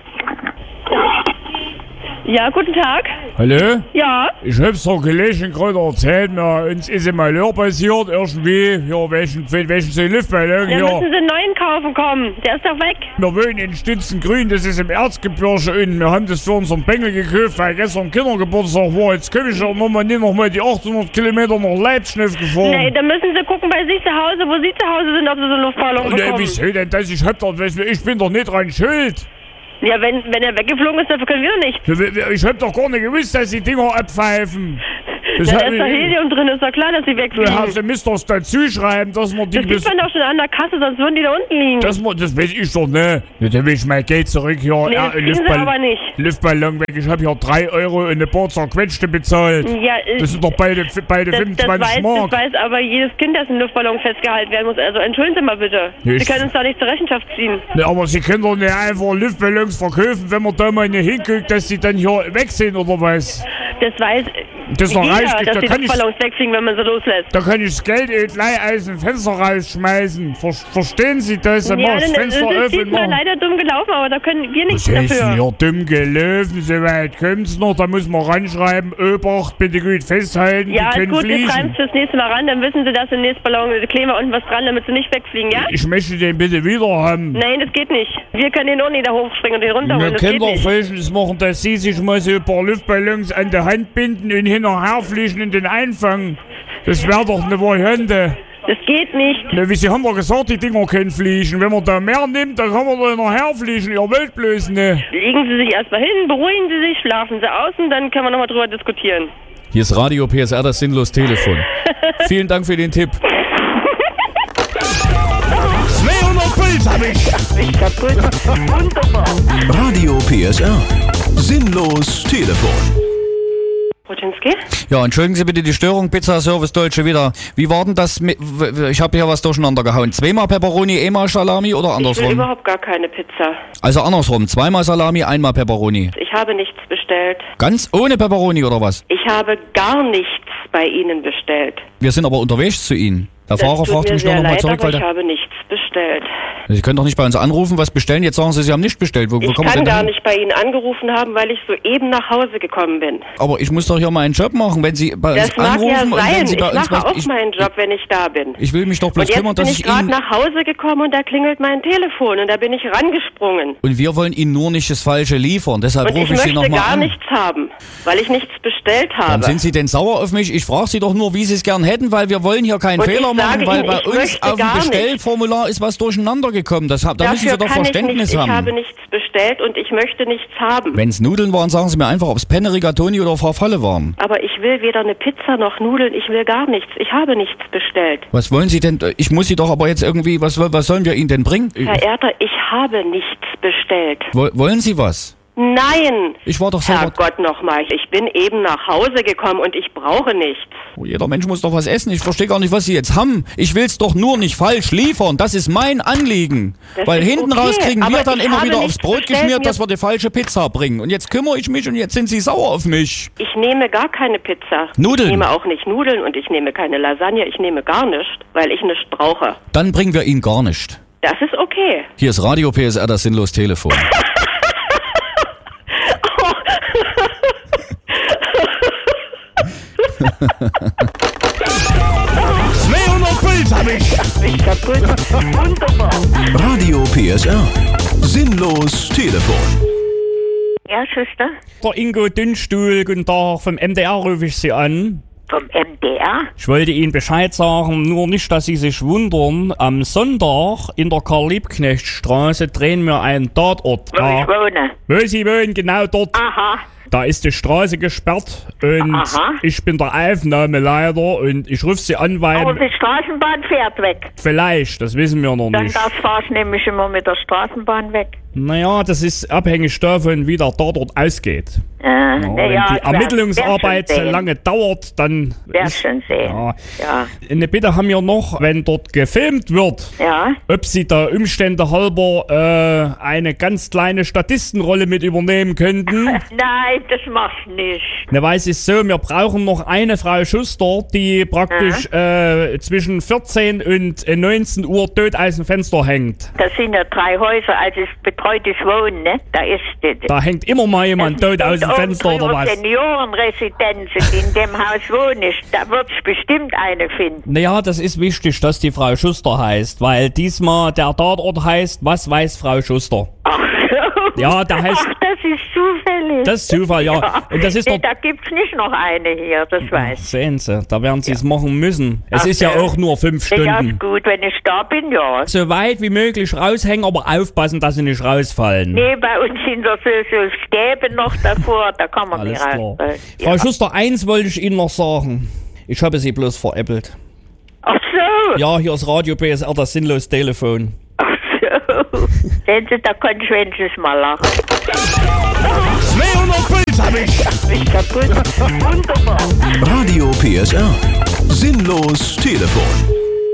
[SPEAKER 5] Ja, guten Tag.
[SPEAKER 9] Hallo?
[SPEAKER 5] Ja?
[SPEAKER 9] Ich hab's doch gelesen, gerade erzählt, mir, uns ist ein Malheur passiert, irgendwie, ja, welchen, welchen so Luftballon,
[SPEAKER 5] Dann
[SPEAKER 9] ja.
[SPEAKER 5] müssen Sie einen neuen kaufen kommen. Der ist doch weg.
[SPEAKER 9] Wir wohnen in Stützengrün, das ist im Erzgebirge und wir haben das für unseren Bengel gekauft, weil gestern Kindergeburtstag war. Jetzt komm ich ja nochmal nicht nochmal die achthundert Kilometer nach Leipzig gefahren.
[SPEAKER 5] Nee, dann müssen Sie gucken bei sich zu Hause, wo Sie zu Hause sind, ob Sie so einen Luftballon
[SPEAKER 9] Nee,
[SPEAKER 5] bekommen.
[SPEAKER 9] wieso denn das? Ich hab doch, ich bin doch nicht dran schuld.
[SPEAKER 5] Ja, wenn, wenn er weggeflogen ist, dafür können wir nicht.
[SPEAKER 9] Ich hab doch gar nicht gewusst, dass die Dinger abpfeifen. Das
[SPEAKER 5] Da
[SPEAKER 9] hab
[SPEAKER 5] ist doch
[SPEAKER 9] ich-
[SPEAKER 5] Helium drin, ist doch klar, dass sie wegfliegen.
[SPEAKER 9] Du hast, müsst doch dazu schreiben, dass man die...
[SPEAKER 5] Das sieht man doch schon an der Kasse, sonst würden die da unten liegen.
[SPEAKER 9] Das, mu- das weiß ich doch, ne? Ja, dann will ich mein Geld zurück hier.
[SPEAKER 5] Nee, das kriegen Sie aber nicht.
[SPEAKER 9] Luftballon weg. Ich hab hier drei Euro und eine paar zerquetschte bezahlt.
[SPEAKER 5] Ja, äh,
[SPEAKER 9] Das sind doch beide, beide
[SPEAKER 5] das, das,
[SPEAKER 9] fünfundzwanzig
[SPEAKER 5] weiß,
[SPEAKER 9] Mark.
[SPEAKER 5] das weiß aber jedes Kind, das ein Luftballon festgehalten werden muss. Also entschuldigen Sie mal bitte.
[SPEAKER 9] Ich-
[SPEAKER 5] Sie können uns da nicht zur Rechenschaft ziehen.
[SPEAKER 9] Ne, aber Sie können doch nicht einfach Luftballons verkaufen, wenn man da mal nicht hinguckt, dass sie dann hier weg sind, oder was?
[SPEAKER 5] Das weiß
[SPEAKER 9] Das ist doch
[SPEAKER 5] jeder,
[SPEAKER 9] reichlich,
[SPEAKER 5] dass
[SPEAKER 9] da
[SPEAKER 5] die
[SPEAKER 9] kann ich-
[SPEAKER 5] Luftballons wegfliegen, wenn man sie loslässt.
[SPEAKER 9] Da kann ich das Geld eben gleich aus dem Fenster rausschmeißen. Ver Verstehen Sie das? Dann
[SPEAKER 5] Ja,
[SPEAKER 9] mach ich
[SPEAKER 5] dann
[SPEAKER 9] das
[SPEAKER 5] ist
[SPEAKER 9] Fenster
[SPEAKER 5] es
[SPEAKER 9] öffnen.
[SPEAKER 5] diesmal leider dumm gelaufen, aber da können wir nichts
[SPEAKER 9] Was heißt denn
[SPEAKER 5] dafür.
[SPEAKER 9] hier dumm gelaufen? So weit kommt's noch. Da muss man ranschreiben, Obacht, bitte gut festhalten,
[SPEAKER 5] Ja,
[SPEAKER 9] die können
[SPEAKER 5] gut, wir schreiben
[SPEAKER 9] fliegen.
[SPEAKER 5] es fürs nächste Mal ran, dann wissen Sie, dass im nächsten Ballon kleben wir unten was dran, damit sie nicht wegfliegen, ja?
[SPEAKER 9] Ich möchte den bitte wieder haben.
[SPEAKER 5] Nein, das geht nicht. Wir können den auch nicht da hochspringen und den runterholen,
[SPEAKER 9] Wir
[SPEAKER 5] das
[SPEAKER 9] können
[SPEAKER 5] geht
[SPEAKER 9] doch
[SPEAKER 5] nicht.
[SPEAKER 9] Folgendes machen, dass Sie sich mal so ein paar Luftballons an der Hand binden und hinterher fliegen und den einfangen. Das wäre doch eine Variante.
[SPEAKER 5] Das geht nicht.
[SPEAKER 9] Na, wie Sie haben doch gesagt, die Dinger können fliegen. Wenn man da mehr nimmt, dann kann man da hinterher fliegen. Ihr wollt bloß ne.
[SPEAKER 5] Legen Sie sich erstmal hin, beruhigen Sie sich, schlafen Sie aus und dann können wir nochmal drüber diskutieren.
[SPEAKER 7] Hier ist Radio P S R, das sinnlos Telefon. Vielen Dank für den Tipp.
[SPEAKER 9] zweihundert Puls hab ich.
[SPEAKER 17] Ich kaputt. Wunderbar.
[SPEAKER 3] Radio P S R. Sinnlos Telefon.
[SPEAKER 5] Rodzinski?
[SPEAKER 6] Ja, entschuldigen Sie bitte die Störung, Pizza Service Deutsche wieder. Wie war denn das mit, w- ich habe hier was durcheinander gehauen. Zweimal Pepperoni, einmal Salami oder
[SPEAKER 5] Ich will
[SPEAKER 6] andersrum?
[SPEAKER 5] überhaupt gar keine Pizza.
[SPEAKER 6] Also andersrum, zweimal Salami, einmal Pepperoni.
[SPEAKER 5] Ich habe nichts bestellt.
[SPEAKER 6] Ganz ohne Pepperoni oder was?
[SPEAKER 5] Ich habe gar nichts bei Ihnen bestellt.
[SPEAKER 6] Wir sind aber unterwegs zu Ihnen. Der Fahrer
[SPEAKER 5] das tut
[SPEAKER 6] fragt
[SPEAKER 5] mir
[SPEAKER 6] mich
[SPEAKER 5] sehr
[SPEAKER 6] nur noch mal
[SPEAKER 5] leid,
[SPEAKER 6] zurück,
[SPEAKER 5] aber
[SPEAKER 6] weil
[SPEAKER 5] ich
[SPEAKER 6] der,
[SPEAKER 5] habe nichts bestellt.
[SPEAKER 6] Sie können doch nicht bei uns anrufen, was bestellen. Jetzt sagen Sie, Sie haben nicht bestellt. Wo, wo
[SPEAKER 5] Ich
[SPEAKER 6] kommen Sie
[SPEAKER 5] kann
[SPEAKER 6] denn
[SPEAKER 5] gar
[SPEAKER 6] hin?
[SPEAKER 5] nicht bei Ihnen angerufen haben, weil ich soeben nach Hause gekommen bin.
[SPEAKER 6] Aber ich muss doch hier meinen Job machen, wenn Sie bei
[SPEAKER 5] Das
[SPEAKER 6] uns
[SPEAKER 5] mag
[SPEAKER 6] anrufen
[SPEAKER 5] ja
[SPEAKER 6] und
[SPEAKER 5] sein.
[SPEAKER 6] wenn Sie
[SPEAKER 5] Ich
[SPEAKER 6] bei uns
[SPEAKER 5] mache
[SPEAKER 6] was...
[SPEAKER 5] auch meinen Job, wenn ich da bin.
[SPEAKER 6] Ich will mich doch bloß
[SPEAKER 5] Und jetzt
[SPEAKER 6] kümmern,
[SPEAKER 5] bin
[SPEAKER 6] dass
[SPEAKER 5] ich
[SPEAKER 6] ich
[SPEAKER 5] gerade
[SPEAKER 6] Ihnen...
[SPEAKER 5] nach Hause gekommen und da klingelt mein Telefon und da bin ich rangesprungen.
[SPEAKER 6] Und wir wollen Ihnen nur nicht das Falsche liefern. Deshalb
[SPEAKER 5] Und ich
[SPEAKER 6] rufe ich Sie
[SPEAKER 5] möchte
[SPEAKER 6] nochmal
[SPEAKER 5] gar
[SPEAKER 6] an.
[SPEAKER 5] nichts haben, weil ich nichts bestellt
[SPEAKER 6] Warum
[SPEAKER 5] habe.
[SPEAKER 6] sind Sie denn sauer auf mich? Ich frage Sie doch nur, wie Sie es gern hätten, weil wir wollen hier keinen
[SPEAKER 5] Und ich
[SPEAKER 6] Fehler
[SPEAKER 5] sage
[SPEAKER 6] machen, weil
[SPEAKER 5] Ihnen,
[SPEAKER 6] bei
[SPEAKER 5] ich
[SPEAKER 6] uns
[SPEAKER 5] möchte
[SPEAKER 6] auf dem
[SPEAKER 5] gar nicht.
[SPEAKER 6] Bestellformular ist was durcheinander gekommen. Das, hab- da müssen Sie
[SPEAKER 5] Dafür
[SPEAKER 6] doch
[SPEAKER 5] kann
[SPEAKER 6] Verständnis
[SPEAKER 5] ich nicht.
[SPEAKER 6] haben.
[SPEAKER 5] Ich habe nichts bestellt und ich möchte nichts haben.
[SPEAKER 6] Wenn es Nudeln waren, sagen Sie mir einfach, ob es Penne, Rigatoni oder Farfalle waren.
[SPEAKER 5] Aber ich will weder eine Pizza noch Nudeln, ich will gar nichts. Ich habe nichts bestellt.
[SPEAKER 6] Was wollen Sie denn? Ich muss Sie doch aber jetzt irgendwie, was, was sollen wir Ihnen denn bringen?
[SPEAKER 5] Verehrter, ich habe nichts bestellt.
[SPEAKER 6] Wo- Wollen Sie was?
[SPEAKER 5] Nein!
[SPEAKER 6] Ich war doch selber...
[SPEAKER 5] Herrgott nochmal, ich bin eben nach Hause gekommen und ich brauche nichts.
[SPEAKER 6] Oh, jeder Mensch muss doch was essen. Ich verstehe gar nicht, was Sie jetzt haben. Ich will's doch nur nicht falsch liefern. Das ist mein Anliegen.
[SPEAKER 5] Das
[SPEAKER 6] Weil
[SPEAKER 5] ist
[SPEAKER 6] hinten
[SPEAKER 5] okay,
[SPEAKER 6] raus kriegen wir
[SPEAKER 5] aber
[SPEAKER 6] dann
[SPEAKER 5] ich
[SPEAKER 6] immer
[SPEAKER 5] habe
[SPEAKER 6] wieder aufs
[SPEAKER 5] nichts
[SPEAKER 6] Brot
[SPEAKER 5] bestellt,
[SPEAKER 6] geschmiert,
[SPEAKER 5] mir-
[SPEAKER 6] dass wir die falsche Pizza bringen. Und jetzt kümmere ich mich und jetzt sind Sie sauer auf mich.
[SPEAKER 5] Ich nehme gar keine Pizza.
[SPEAKER 6] Nudeln.
[SPEAKER 5] Ich nehme auch nicht Nudeln und ich nehme keine Lasagne. Ich nehme gar nichts, weil ich nichts brauche.
[SPEAKER 6] Dann bringen wir Ihnen gar nicht.
[SPEAKER 5] Das ist okay.
[SPEAKER 6] Hier ist Radio P S R, das sinnlos Telefon.
[SPEAKER 9] zweihundert Puls hab ich.
[SPEAKER 17] Ich kaputt. Wunderbar.
[SPEAKER 3] Radio P S R. Sinnlos Telefon.
[SPEAKER 17] Ja, Schwester?
[SPEAKER 9] Der Ingo Dünnstuhl, guten Tag, vom M D R rufe ich Sie an.
[SPEAKER 17] Vom M D R?
[SPEAKER 9] Ich wollte Ihnen Bescheid sagen, nur nicht, dass Sie sich wundern. Am Sonntag in der Karl-Liebknecht-Straße drehen wir einen Tatort.
[SPEAKER 17] Wo ich wohne.
[SPEAKER 9] Wo Sie wohnen, genau dort.
[SPEAKER 17] Aha.
[SPEAKER 9] Da ist die Straße gesperrt und
[SPEAKER 17] Aha.
[SPEAKER 9] ich bin der Aufnahmeleiter und ich rufe Sie an, weil...
[SPEAKER 17] Aber die Straßenbahn fährt weg.
[SPEAKER 9] Vielleicht, das wissen wir noch
[SPEAKER 17] Dann
[SPEAKER 9] nicht.
[SPEAKER 17] das fahr ich nämlich immer mit der Straßenbahn weg.
[SPEAKER 9] Naja, das ist abhängig davon, wie der Tatort ausgeht.
[SPEAKER 17] Äh,
[SPEAKER 9] Ja,
[SPEAKER 17] na
[SPEAKER 9] wenn
[SPEAKER 17] ja,
[SPEAKER 9] die
[SPEAKER 17] wer-
[SPEAKER 9] Ermittlungsarbeit
[SPEAKER 17] wer
[SPEAKER 9] so
[SPEAKER 17] schon sehen.
[SPEAKER 9] lange dauert, dann...
[SPEAKER 17] Wer
[SPEAKER 9] ist-
[SPEAKER 17] schon sehen.
[SPEAKER 9] Ja.
[SPEAKER 17] Ja.
[SPEAKER 9] Eine Bitte haben wir noch, wenn dort gefilmt wird,
[SPEAKER 17] Ja.
[SPEAKER 9] ob Sie der Umstände halber äh, eine ganz kleine Statistenrolle
[SPEAKER 1] Rolle mit übernehmen könnten?
[SPEAKER 17] Nein, das machst du nicht.
[SPEAKER 1] Na, weiß ich so, wir brauchen noch eine Frau Schuster, die praktisch äh, zwischen vierzehn und neunzehn Uhr tot aus dem Fenster hängt.
[SPEAKER 17] Das sind ja drei Häuser, also es betreutes Wohnen, ne? Da ist das.
[SPEAKER 1] Da hängt immer mal jemand tot aus dem Fenster oder was?
[SPEAKER 17] Seniorenresidenzen, in dem Haus wohne ich, da wird es bestimmt eine finden.
[SPEAKER 1] Naja, das ist wichtig, dass die Frau Schuster heißt, weil diesmal der Tatort heißt, was weiß Frau Schuster?
[SPEAKER 17] Ach so.
[SPEAKER 1] Ja, der heißt...
[SPEAKER 17] Ach, das ist zufällig.
[SPEAKER 1] Das ist Zufall, ja.
[SPEAKER 17] ja.
[SPEAKER 1] Und das ist
[SPEAKER 17] nee,
[SPEAKER 1] doch...
[SPEAKER 17] Da gibt's nicht noch eine hier, das weiß ich.
[SPEAKER 1] Sehen Sie, da werden Sie es ja. machen müssen. Es
[SPEAKER 17] Ach,
[SPEAKER 1] ist ja auch nur fünf Stunden.
[SPEAKER 17] Ja, ist gut, wenn ich da bin, ja.
[SPEAKER 1] So weit wie möglich raushängen, aber aufpassen, dass Sie nicht rausfallen.
[SPEAKER 17] Nee, bei uns sind da so, so Stäbe noch davor, da kann man
[SPEAKER 1] Alles
[SPEAKER 17] nicht
[SPEAKER 1] klar.
[SPEAKER 17] rausfallen.
[SPEAKER 1] Frau
[SPEAKER 17] Ja.
[SPEAKER 1] Schuster, eins wollte ich Ihnen noch sagen. Ich habe Sie bloß veräppelt.
[SPEAKER 17] Ach so.
[SPEAKER 1] Ja, hier ist Radio P S R, das sinnlos Telefon.
[SPEAKER 17] Ach so. Sehen Sie, da konnte ich wenigstens mal lachen.
[SPEAKER 1] zweihundert Puls hab ich!
[SPEAKER 17] Ist kaputt. Wunderbar.
[SPEAKER 3] Radio P S R. Sinnlos Telefon.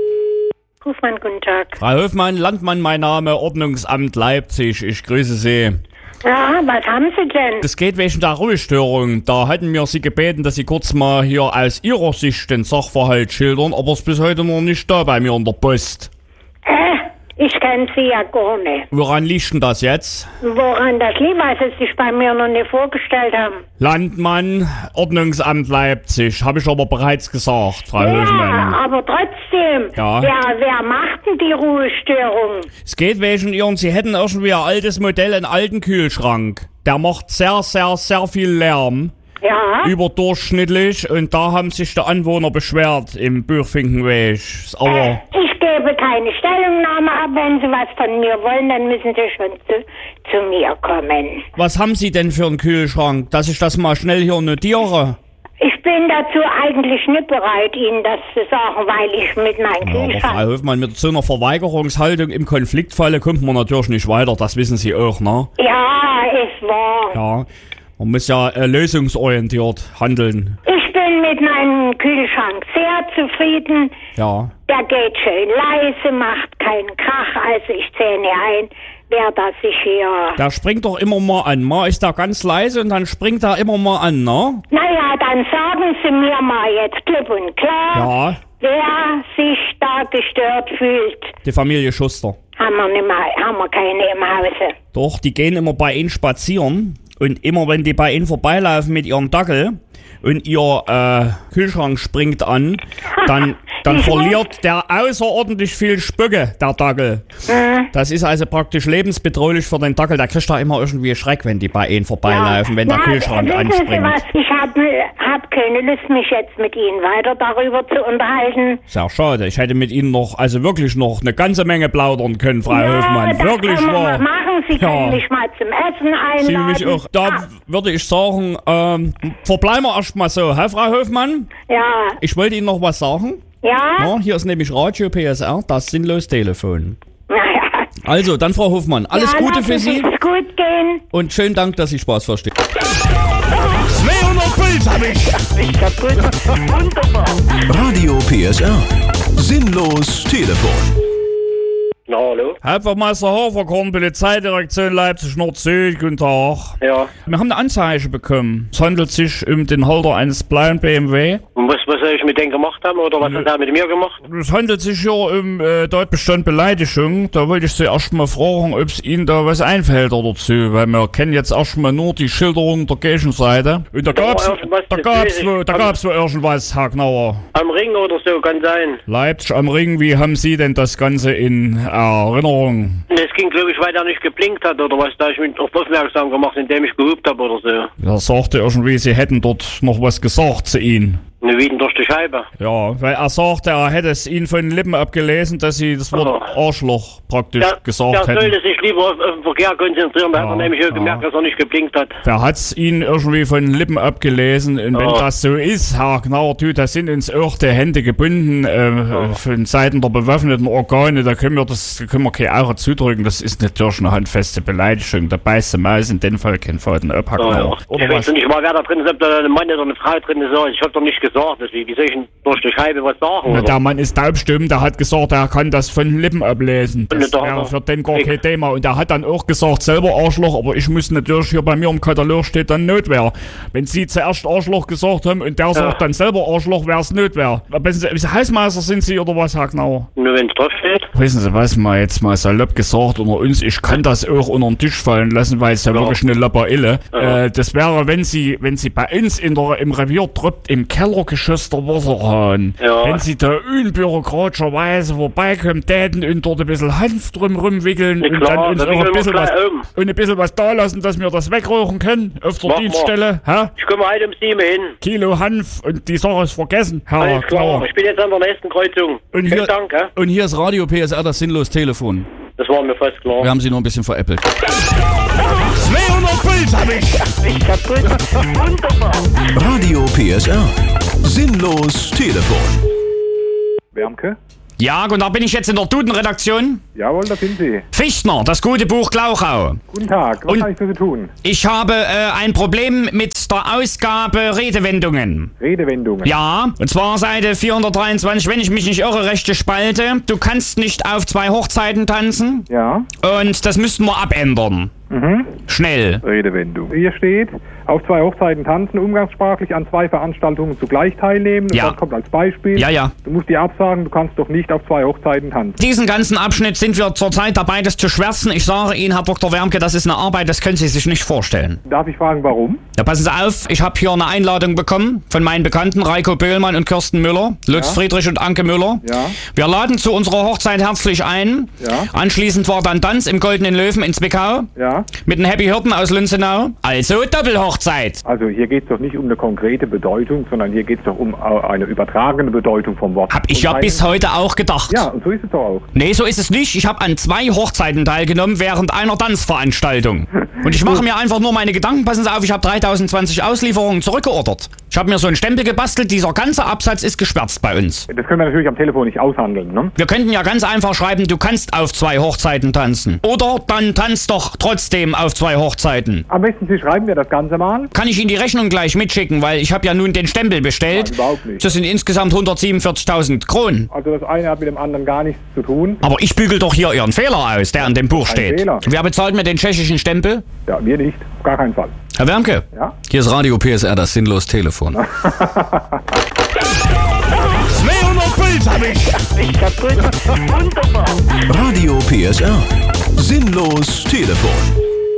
[SPEAKER 17] Hofmann, guten Tag.
[SPEAKER 1] Frau Hofmann, Landmann, mein Name, Ordnungsamt Leipzig. Ich grüße Sie.
[SPEAKER 17] Ja, was haben Sie denn?
[SPEAKER 1] Es geht wegen der Ruhestörung. Da hatten wir Sie gebeten, dass Sie kurz mal hier aus Ihrer Sicht den Sachverhalt schildern, aber es ist bis heute noch nicht da bei mir in der Post.
[SPEAKER 17] Äh, ich kenne Sie ja gar nicht.
[SPEAKER 1] Woran liegt denn das jetzt?
[SPEAKER 17] Woran das liegt, weil Sie sich bei mir noch nicht vorgestellt haben.
[SPEAKER 1] Landmann, Ordnungsamt Leipzig. Habe ich aber bereits gesagt, Frau
[SPEAKER 17] Ja,
[SPEAKER 1] Hofmann.
[SPEAKER 17] aber trotzdem.
[SPEAKER 1] Ja.
[SPEAKER 17] Wer, wer macht denn die Ruhestörung?
[SPEAKER 1] Es geht wegen Ihren, Sie hätten irgendwie ein altes Modell, einen alten Kühlschrank. Der macht sehr, sehr, sehr viel Lärm.
[SPEAKER 17] Ja.
[SPEAKER 1] Überdurchschnittlich. Und da haben sich die Anwohner beschwert im Bürfinkenweg. Aber
[SPEAKER 17] Äh, ich gebe keine Stellungnahme ab. Wenn Sie was von mir wollen, dann müssen Sie schon zu, zu mir kommen.
[SPEAKER 1] was haben Sie denn für einen Kühlschrank, dass ich das mal schnell hier notiere?
[SPEAKER 17] Ich bin dazu eigentlich nicht bereit, Ihnen das zu sagen, weil ich mit meinem
[SPEAKER 1] Ja, aber
[SPEAKER 17] Kühlschrank...
[SPEAKER 1] Frau Hofmann, mit so einer Verweigerungshaltung im Konfliktfalle kommt man natürlich nicht weiter. Das wissen Sie auch, ne?
[SPEAKER 17] Ja, ist wahr.
[SPEAKER 1] Ja. Man muss ja äh, lösungsorientiert handeln.
[SPEAKER 17] Ich bin mit meinem Kühlschrank sehr zufrieden.
[SPEAKER 1] Ja.
[SPEAKER 17] Der geht schön leise, macht keinen Krach, also ich zähne ein, wer das sich hier...
[SPEAKER 1] Der springt doch immer mal an. Mal ist er ganz leise und dann springt er immer mal an, ne?
[SPEAKER 17] Naja, dann sagen Sie mir mal jetzt klipp und klar,
[SPEAKER 1] Ja.
[SPEAKER 17] wer sich da gestört fühlt.
[SPEAKER 1] Die Familie Schuster.
[SPEAKER 17] Haben wir, nicht mal, haben wir keine im Hause.
[SPEAKER 1] Doch, die gehen immer bei Ihnen spazieren. Und immer wenn die bei Ihnen vorbeilaufen mit ihrem Dackel und ihr äh, Kühlschrank springt an, dann, dann verliert der außerordentlich viel Spücke, der Dackel.
[SPEAKER 17] Mhm.
[SPEAKER 1] Das ist also praktisch lebensbedrohlich für den Dackel. Der kriegt da immer irgendwie Schreck, wenn die bei Ihnen vorbeilaufen, wenn der
[SPEAKER 17] Na,
[SPEAKER 1] Kühlschrank
[SPEAKER 17] wissen Sie
[SPEAKER 1] anspringt.
[SPEAKER 17] was? Ich habe hab keine Lust, mich jetzt mit Ihnen weiter darüber zu unterhalten.
[SPEAKER 1] Sehr schade. Ich hätte mit Ihnen noch, also wirklich noch eine ganze Menge plaudern können, Frau
[SPEAKER 17] Ja,
[SPEAKER 1] Hofmann.
[SPEAKER 17] das
[SPEAKER 1] Wirklich
[SPEAKER 17] können wir
[SPEAKER 1] wahr.
[SPEAKER 17] mal machen. Sie
[SPEAKER 1] Ja.
[SPEAKER 17] können mich mal zum Essen einladen.
[SPEAKER 1] Sie mich auch. Da
[SPEAKER 17] Ah,
[SPEAKER 1] würde ich sagen, ähm, verbleiben wir erstmal so, hä, Frau Hofmann?
[SPEAKER 17] ja,
[SPEAKER 1] Ich wollte Ihnen noch was sagen.
[SPEAKER 17] ja,
[SPEAKER 1] Ja, hier ist nämlich Radio P S R, das sinnlos Telefon.
[SPEAKER 17] naja.
[SPEAKER 1] Also, dann Frau Hofmann, alles
[SPEAKER 17] ja,
[SPEAKER 1] Gute
[SPEAKER 17] lassen
[SPEAKER 1] für Sie
[SPEAKER 17] Sich's gut gehen.
[SPEAKER 1] und schönen Dank, dass Sie Spaß verstehen.
[SPEAKER 9] zweihundert Puls hab ich!
[SPEAKER 17] Ist kaputt. Wunderbar.
[SPEAKER 3] Radio P S R. Sinnlos Telefon.
[SPEAKER 8] Na, hallo?
[SPEAKER 1] Hauptwachtmeister Haferkorn, Polizeidirektion Leipzig Nord-Süd, guten Tag.
[SPEAKER 8] Ja.
[SPEAKER 1] Wir haben eine Anzeige bekommen. Es handelt sich um den Halter eines blauen B M W.
[SPEAKER 8] Und was, was soll ich mit denen gemacht haben oder was hat er mit mir gemacht?
[SPEAKER 1] Es handelt sich hier um äh, Tatbestand Beleidigung. Da wollte ich Sie erst mal fragen, ob es Ihnen da was einfällt dazu, weil wir kennen jetzt erst mal nur die Schilderung der Gegenseite. Und da gab's, da gab's, wo, da gab's wo irgendwas, Herr Knauer.
[SPEAKER 8] Am Ring oder so, kann sein.
[SPEAKER 1] Leipzig am Ring, wie haben Sie denn das Ganze in Erinnerung?
[SPEAKER 8] Es ging, glaube ich, weil er nicht geblinkt hat oder was, da ich mich auf aufmerksam gemacht, indem ich gehupt habe oder so.
[SPEAKER 1] Er sagte irgendwie, Sie hätten dort noch was gesagt zu Ihnen.
[SPEAKER 8] Eine Wieden durch die Scheibe.
[SPEAKER 1] Ja, weil er sagte, er hätte es Ihnen von den Lippen abgelesen, dass Sie das Wort Arschloch praktisch
[SPEAKER 8] Der,
[SPEAKER 1] gesagt
[SPEAKER 8] der
[SPEAKER 1] hätten.
[SPEAKER 8] sollte sich lieber auf, auf den Verkehr konzentrieren, da hat er nämlich auch gemerkt, dass er nicht geblinkt hat.
[SPEAKER 1] Der hat's Ihnen irgendwie von den Lippen abgelesen. Und wenn
[SPEAKER 8] Ja.
[SPEAKER 1] das so ist, Herr Knauer, du, da sind uns auch die Hände gebunden äh, von Seiten der bewaffneten Organe. Da können wir das, da können wir keine Aure zudrücken. Das ist natürlich eine handfeste Beleidigung. Da beißt der Maus in dem Fall keinen Faden ab, Herr
[SPEAKER 8] Ja, ja.
[SPEAKER 1] Knauer.
[SPEAKER 8] Ich
[SPEAKER 1] Oder
[SPEAKER 8] weiß
[SPEAKER 1] was?
[SPEAKER 8] nicht mal, wer da drin ist, ob da ein Mann oder eine Frau drin ist. Ich hab doch nicht gefilmt.
[SPEAKER 21] gesagt. Das, wie, wie soll ich denn durch die Scheibe was sagen?
[SPEAKER 9] Na,
[SPEAKER 21] oder?
[SPEAKER 9] der Mann ist taubstumm, der hat gesagt, er kann das von den Lippen ablesen. Das
[SPEAKER 21] Da-
[SPEAKER 9] wäre für den gar kein Thema. Und er hat dann auch gesagt, selber Arschloch, aber ich muss natürlich, hier bei mir im Katalog steht dann Notwehr. Wenn Sie zuerst Arschloch gesagt haben und der sagt dann selber Arschloch, wäre es Notwehr. Wissen Sie, Hausmeister sind Sie oder was, Herr Gnauer?
[SPEAKER 21] Nur wenn es drauf steht.
[SPEAKER 9] Wissen Sie was, mal jetzt mal salopp gesagt unter uns, ich kann das auch unter den Tisch fallen lassen, weil es ja, ja wirklich eine Lapperille.
[SPEAKER 21] Ja.
[SPEAKER 9] Äh, das wäre, wenn Sie, wenn Sie bei uns in der, im Revier droppt, im Kellergeschoss der Wasserhahn,
[SPEAKER 21] Ja.
[SPEAKER 9] wenn Sie da unbürokratischerweise vorbeikommen, täten und dort ein bisschen Hanf drum rumwickeln
[SPEAKER 21] Ja,
[SPEAKER 9] und
[SPEAKER 21] klar,
[SPEAKER 9] dann uns
[SPEAKER 21] dann
[SPEAKER 9] auch ein
[SPEAKER 21] wickeln wir
[SPEAKER 9] bisschen was,
[SPEAKER 21] gleich um.
[SPEAKER 9] und ein bisschen was da lassen, dass wir das wegrauchen können auf der
[SPEAKER 21] Mach
[SPEAKER 9] Dienststelle. Hä?
[SPEAKER 21] Ich komme heute um sieben hin.
[SPEAKER 9] Kilo Hanf und die Sache ist vergessen, Herr
[SPEAKER 21] Alles klar.
[SPEAKER 9] Gnauer.
[SPEAKER 21] Ich bin jetzt an der nächsten Kreuzung.
[SPEAKER 7] Und
[SPEAKER 21] Vielen
[SPEAKER 7] hier,
[SPEAKER 21] Dank, ja?
[SPEAKER 7] und hier ist Radio P S R, das sinnlos Telefon.
[SPEAKER 21] Das war mir fast klar.
[SPEAKER 7] Wir haben sie nur ein bisschen veräppelt.
[SPEAKER 3] zweihundert Puls hab ich.
[SPEAKER 14] Ich kaputt. Wunderbar.
[SPEAKER 3] Radio P S R. Sinnlos Telefon.
[SPEAKER 22] Wärmke?
[SPEAKER 6] Ja, und da bin ich jetzt in der Duden-Redaktion.
[SPEAKER 22] Jawohl, da sind Sie.
[SPEAKER 6] Fichtner, das gute Buch Glauchau.
[SPEAKER 22] Guten Tag, was
[SPEAKER 6] Und-
[SPEAKER 22] kann ich für Sie tun?
[SPEAKER 6] Ich habe äh, ein Problem mit der Ausgabe Redewendungen.
[SPEAKER 22] Redewendungen?
[SPEAKER 6] Ja, und zwar Seite vierhundertdreiundzwanzig, wenn ich mich nicht irre, rechte Spalte. Du kannst nicht auf zwei Hochzeiten tanzen.
[SPEAKER 22] Ja.
[SPEAKER 6] Und das müssten wir abändern.
[SPEAKER 22] Mhm.
[SPEAKER 6] Schnell.
[SPEAKER 22] Redewendung. Hier steht, auf zwei Hochzeiten tanzen, umgangssprachlich an zwei Veranstaltungen zugleich teilnehmen. Und
[SPEAKER 6] Ja.
[SPEAKER 22] das kommt als Beispiel.
[SPEAKER 6] Ja, ja.
[SPEAKER 22] Du musst dir absagen, du kannst doch nicht auf zwei Hochzeiten tanzen.
[SPEAKER 6] Diesen ganzen Abschnitt sind wir zurzeit dabei, das zu schwärzen. Ich sage Ihnen, Herr Doktor Wärmke, das ist eine Arbeit, das können Sie sich nicht vorstellen.
[SPEAKER 22] Darf ich fragen, warum?
[SPEAKER 6] Ja, passen Sie auf, ich habe hier eine Einladung bekommen von meinen Bekannten Reiko Böhlmann und Kirsten Müller, Lutz
[SPEAKER 22] Ja.
[SPEAKER 6] Friedrich und Anke Müller.
[SPEAKER 22] Ja.
[SPEAKER 6] Wir laden zu unserer Hochzeit herzlich ein.
[SPEAKER 22] Ja.
[SPEAKER 6] Anschließend war dann Tanz im Goldenen Löwen in Zwickau
[SPEAKER 22] Ja.
[SPEAKER 6] mit den Happy Hirten aus Lunzenau. Also Doppelhochzeit.
[SPEAKER 22] Also hier geht es doch nicht um eine konkrete Bedeutung, sondern hier geht es doch um äh, eine übertragene Bedeutung vom Wort.
[SPEAKER 6] Hab ich
[SPEAKER 22] Und
[SPEAKER 6] ja
[SPEAKER 22] ein-
[SPEAKER 6] bis heute auch gedacht.
[SPEAKER 22] Ja, und so ist es doch auch.
[SPEAKER 6] Nee, so ist es nicht. Ich habe an zwei Hochzeiten teilgenommen während einer Tanzveranstaltung. Und ich mache mir einfach nur meine Gedanken. Passen Sie auf, ich habe dreitausendzwanzig Auslieferungen zurückgeordert. Ich habe mir so einen Stempel gebastelt, dieser ganze Absatz ist geschwärzt bei uns.
[SPEAKER 22] Das können wir natürlich am Telefon nicht aushandeln, ne?
[SPEAKER 6] Wir könnten ja ganz einfach schreiben, du kannst auf zwei Hochzeiten tanzen. Oder dann tanzt doch trotzdem auf zwei Hochzeiten.
[SPEAKER 22] Am besten Sie schreiben mir das Ganze mal.
[SPEAKER 6] Kann ich Ihnen die Rechnung gleich mitschicken, weil ich habe ja nun den Stempel bestellt.
[SPEAKER 22] Nein, überhaupt nicht.
[SPEAKER 6] Das sind insgesamt hundertsiebenundvierzigtausend Kronen.
[SPEAKER 22] Also das eine hat mit dem anderen gar nichts zu tun.
[SPEAKER 6] Aber ich bügel doch hier Ihren Fehler aus, der an dem Buch
[SPEAKER 22] Kein
[SPEAKER 6] steht.
[SPEAKER 22] Fehler.
[SPEAKER 6] Wer bezahlt mir den tschechischen Stempel?
[SPEAKER 22] Ja, wir nicht. Auf gar keinen Fall.
[SPEAKER 7] Herr Wärmke,
[SPEAKER 22] Ja?
[SPEAKER 7] hier ist Radio P S R, das sinnlos Telefon.
[SPEAKER 3] zweihundert Puls hab ich.
[SPEAKER 14] Ich kaputt. Wunderbar.
[SPEAKER 3] Radio P S R. Sinnlos Telefon.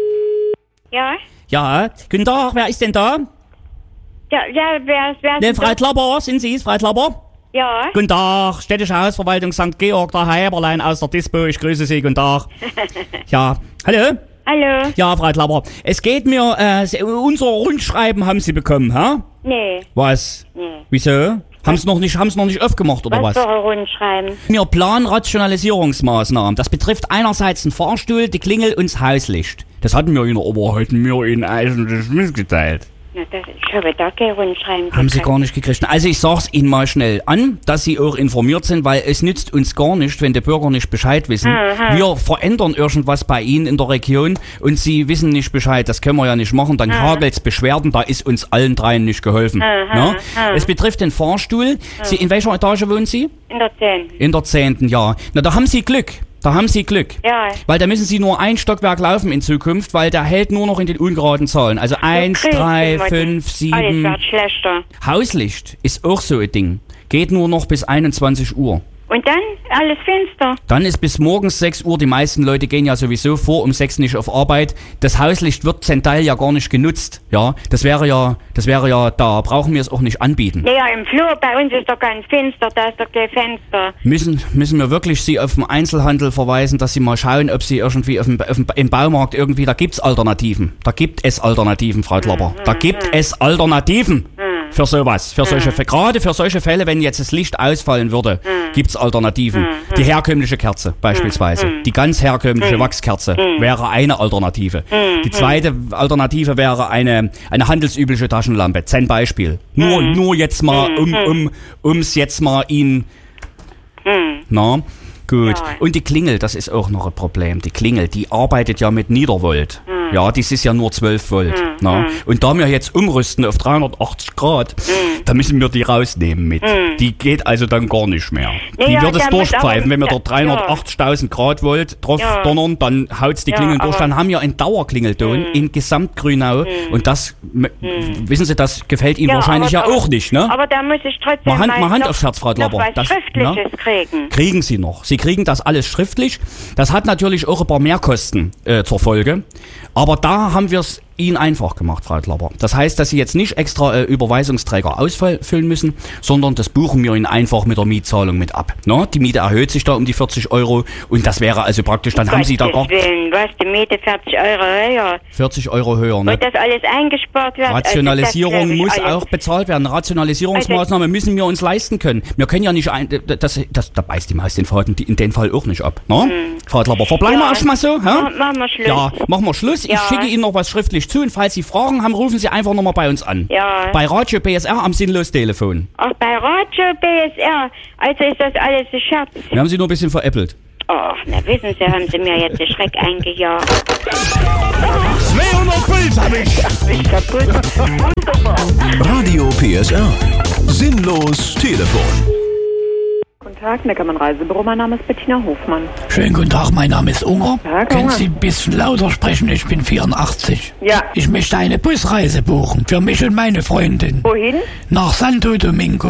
[SPEAKER 11] Ja?
[SPEAKER 10] Ja, guten Tag, wer ist denn da?
[SPEAKER 11] Ja, ja, wer, wer
[SPEAKER 10] Ne,
[SPEAKER 11] ist
[SPEAKER 10] Frau
[SPEAKER 11] das?
[SPEAKER 10] Klapper, sind Sie es, Frau Klapper?
[SPEAKER 11] Ja.
[SPEAKER 10] Guten Tag, städtische Hausverwaltung Sankt Georg, der Herr Heberlein aus der Dispo, ich grüße Sie, guten Tag. Ja, hallo?
[SPEAKER 11] Hallo?
[SPEAKER 10] Ja, Frau Klapper, es geht mir, äh, Sie- unser Rundschreiben haben Sie bekommen, hä?
[SPEAKER 11] Nee.
[SPEAKER 10] Was?
[SPEAKER 11] Nee.
[SPEAKER 10] Wieso? Haben Sie noch nicht, haben's noch nicht aufgemacht, oder was?
[SPEAKER 11] Was für ein Rundschreiben?
[SPEAKER 10] Wir planen Rationalisierungsmaßnahmen. Das betrifft einerseits den Fahrstuhl, die Klingel und das Hauslicht.
[SPEAKER 6] Das hatten wir Ihnen aber heute mir Ihnen eigentlich mitgeteilt.
[SPEAKER 11] Na, das, ich habe da kein Rundschreiben
[SPEAKER 10] Haben Sie
[SPEAKER 11] gekriegt.
[SPEAKER 10] gar nicht gekriegt. Also ich sag's Ihnen mal schnell an, dass Sie auch informiert sind, weil es nützt uns gar nicht, wenn die Bürger nicht Bescheid wissen.
[SPEAKER 11] Aha.
[SPEAKER 10] Wir verändern irgendwas bei Ihnen in der Region und Sie wissen nicht Bescheid. Das können wir ja nicht machen. Dann
[SPEAKER 11] Aha.
[SPEAKER 10] hagelt's Beschwerden, da ist uns allen dreien nicht geholfen.
[SPEAKER 11] Aha.
[SPEAKER 10] Na?
[SPEAKER 11] Aha.
[SPEAKER 10] Es betrifft den Fahrstuhl. Sie, in welcher Etage wohnen Sie?
[SPEAKER 11] In der zehn.
[SPEAKER 10] In der zehnten, ja. Na, da haben Sie Glück. Da haben Sie Glück.
[SPEAKER 11] Ja.
[SPEAKER 10] Weil da müssen Sie nur ein Stockwerk laufen in Zukunft, weil der hält nur noch in den ungeraden Zahlen. Also eins,
[SPEAKER 11] Grüß
[SPEAKER 10] drei,
[SPEAKER 11] dich, Mutti.
[SPEAKER 10] fünf,
[SPEAKER 11] Alles
[SPEAKER 10] sieben.
[SPEAKER 11] wird schlechter.
[SPEAKER 10] Hauslicht ist auch so ein Ding. Geht nur noch bis einundzwanzig Uhr.
[SPEAKER 11] Und dann alles finster.
[SPEAKER 10] Dann ist bis morgens sechs Uhr, die meisten Leute gehen ja sowieso vor um sechs nicht auf Arbeit. Das Hauslicht wird zum Teil ja gar nicht genutzt. Ja, das wäre ja, das wäre ja, da brauchen wir es auch nicht anbieten.
[SPEAKER 11] Naja, im Flur bei uns ist doch ganz finster, da ist doch kein Fenster.
[SPEAKER 10] Müssen, müssen wir wirklich Sie auf den Einzelhandel verweisen, dass Sie mal schauen, ob Sie irgendwie auf dem, auf dem, im Baumarkt irgendwie, da gibt's Alternativen. Da gibt es Alternativen, Frau Klapper. Da gibt es Alternativen. Für sowas, für solche Fälle, gerade für solche Fälle, wenn jetzt das Licht ausfallen würde, gibt's Alternativen. Die herkömmliche Kerze beispielsweise, die ganz herkömmliche Wachskerze wäre eine Alternative. Die zweite Alternative wäre eine, eine handelsübliche Taschenlampe, zum Beispiel. Nur, nur jetzt mal, um, um, ums jetzt mal Ihnen, na, gut. Und die Klingel, das ist auch noch ein Problem. Die Klingel, die arbeitet ja mit Niedervolt.
[SPEAKER 7] Ja, das ist ja nur zwölf Volt.
[SPEAKER 4] Hm,
[SPEAKER 7] Na?
[SPEAKER 4] hm.
[SPEAKER 7] Und da wir jetzt umrüsten auf dreihundertachtzig Grad,
[SPEAKER 4] Hm.
[SPEAKER 7] da müssen wir die rausnehmen mit.
[SPEAKER 4] Hm.
[SPEAKER 7] Die geht also dann gar nicht mehr.
[SPEAKER 4] Ja,
[SPEAKER 7] die
[SPEAKER 4] ja,
[SPEAKER 7] wird es
[SPEAKER 4] der muss
[SPEAKER 7] durchpfeifen.
[SPEAKER 4] aber-
[SPEAKER 7] Wenn wir
[SPEAKER 4] ja,
[SPEAKER 7] dort dreihundertachtzigtausend Grad Volt drauf
[SPEAKER 4] Ja.
[SPEAKER 7] donnern, dann haut's die
[SPEAKER 4] Ja,
[SPEAKER 7] Klingeln durch.
[SPEAKER 4] aber-
[SPEAKER 7] Dann haben wir einen Dauerklingelton in Gesamtgrünau. Und das, m- wissen Sie, das gefällt Ihnen
[SPEAKER 4] Ja,
[SPEAKER 7] wahrscheinlich
[SPEAKER 4] aber-
[SPEAKER 7] ja auch nicht, ne?
[SPEAKER 4] Aber da muss ich trotzdem
[SPEAKER 7] Mal Hand,
[SPEAKER 4] mal
[SPEAKER 7] mal Hand
[SPEAKER 4] noch,
[SPEAKER 7] aufs Herz, Frau
[SPEAKER 4] noch
[SPEAKER 7] Labber.
[SPEAKER 4] was
[SPEAKER 7] Das-
[SPEAKER 4] Schriftliches
[SPEAKER 7] na?
[SPEAKER 4] kriegen.
[SPEAKER 7] Kriegen Sie noch. Sie kriegen das alles schriftlich. Das hat natürlich auch ein paar Mehrkosten äh, zur Folge. Aber da haben wir es Ihnen einfach gemacht, Frau Klapper. Das heißt, dass Sie jetzt nicht extra äh, Überweisungsträger ausfüllen müssen, sondern das buchen wir Ihnen einfach mit der Mietzahlung mit ab. Na, die Miete erhöht sich da um die vierzig Euro und das wäre also praktisch, dann haben Sie da gar
[SPEAKER 4] Gottes Willen, was, die Miete vierzig Euro höher.
[SPEAKER 7] vierzig Euro höher. Ne?
[SPEAKER 4] Und das alles eingespart wird.
[SPEAKER 7] Rationalisierung
[SPEAKER 4] also das, glaub
[SPEAKER 7] muss
[SPEAKER 4] ich, alles.
[SPEAKER 7] auch bezahlt werden. Rationalisierungsmaßnahmen müssen wir uns leisten können. Wir können ja nicht ein, das, das, da beißt die Maus den Faden in den Fall auch nicht ab. Na?
[SPEAKER 4] Hm.
[SPEAKER 7] Frau Klapper, verbleiben wir
[SPEAKER 4] Ja.
[SPEAKER 7] erstmal so.
[SPEAKER 4] Ma-
[SPEAKER 7] Hä?
[SPEAKER 4] machen wir Schluss.
[SPEAKER 7] Ja, machen wir Schluss. Ich
[SPEAKER 4] Ja.
[SPEAKER 7] schicke Ihnen noch was schriftlich zu und falls Sie Fragen haben, rufen Sie einfach nochmal bei uns an.
[SPEAKER 4] Ja.
[SPEAKER 7] Bei Radio B S R am Sinnlos-Telefon.
[SPEAKER 4] Ach, bei Radio B S R, also ist das alles ein Scherz.
[SPEAKER 7] Wir haben Sie nur ein bisschen veräppelt.
[SPEAKER 4] Ach, na wissen Sie, haben Sie mir jetzt den Schreck eingejagt.
[SPEAKER 3] zweihundert Puls hab ich.
[SPEAKER 4] Ist kaputt. Wunderbar.
[SPEAKER 3] Radio P S R. Sinnlos Telefon.
[SPEAKER 2] Guten Tag, Neckermann Reisebüro. Mein Name ist Bettina Hofmann.
[SPEAKER 12] Schönen guten Tag, mein Name ist Unger.
[SPEAKER 2] Tag,
[SPEAKER 12] Können
[SPEAKER 2] Unger.
[SPEAKER 12] Sie ein bisschen lauter sprechen? Ich bin vierundachtzig.
[SPEAKER 2] Ja.
[SPEAKER 12] Ich möchte eine Busreise buchen für mich und meine Freundin.
[SPEAKER 2] Wohin?
[SPEAKER 12] Nach Santo Domingo.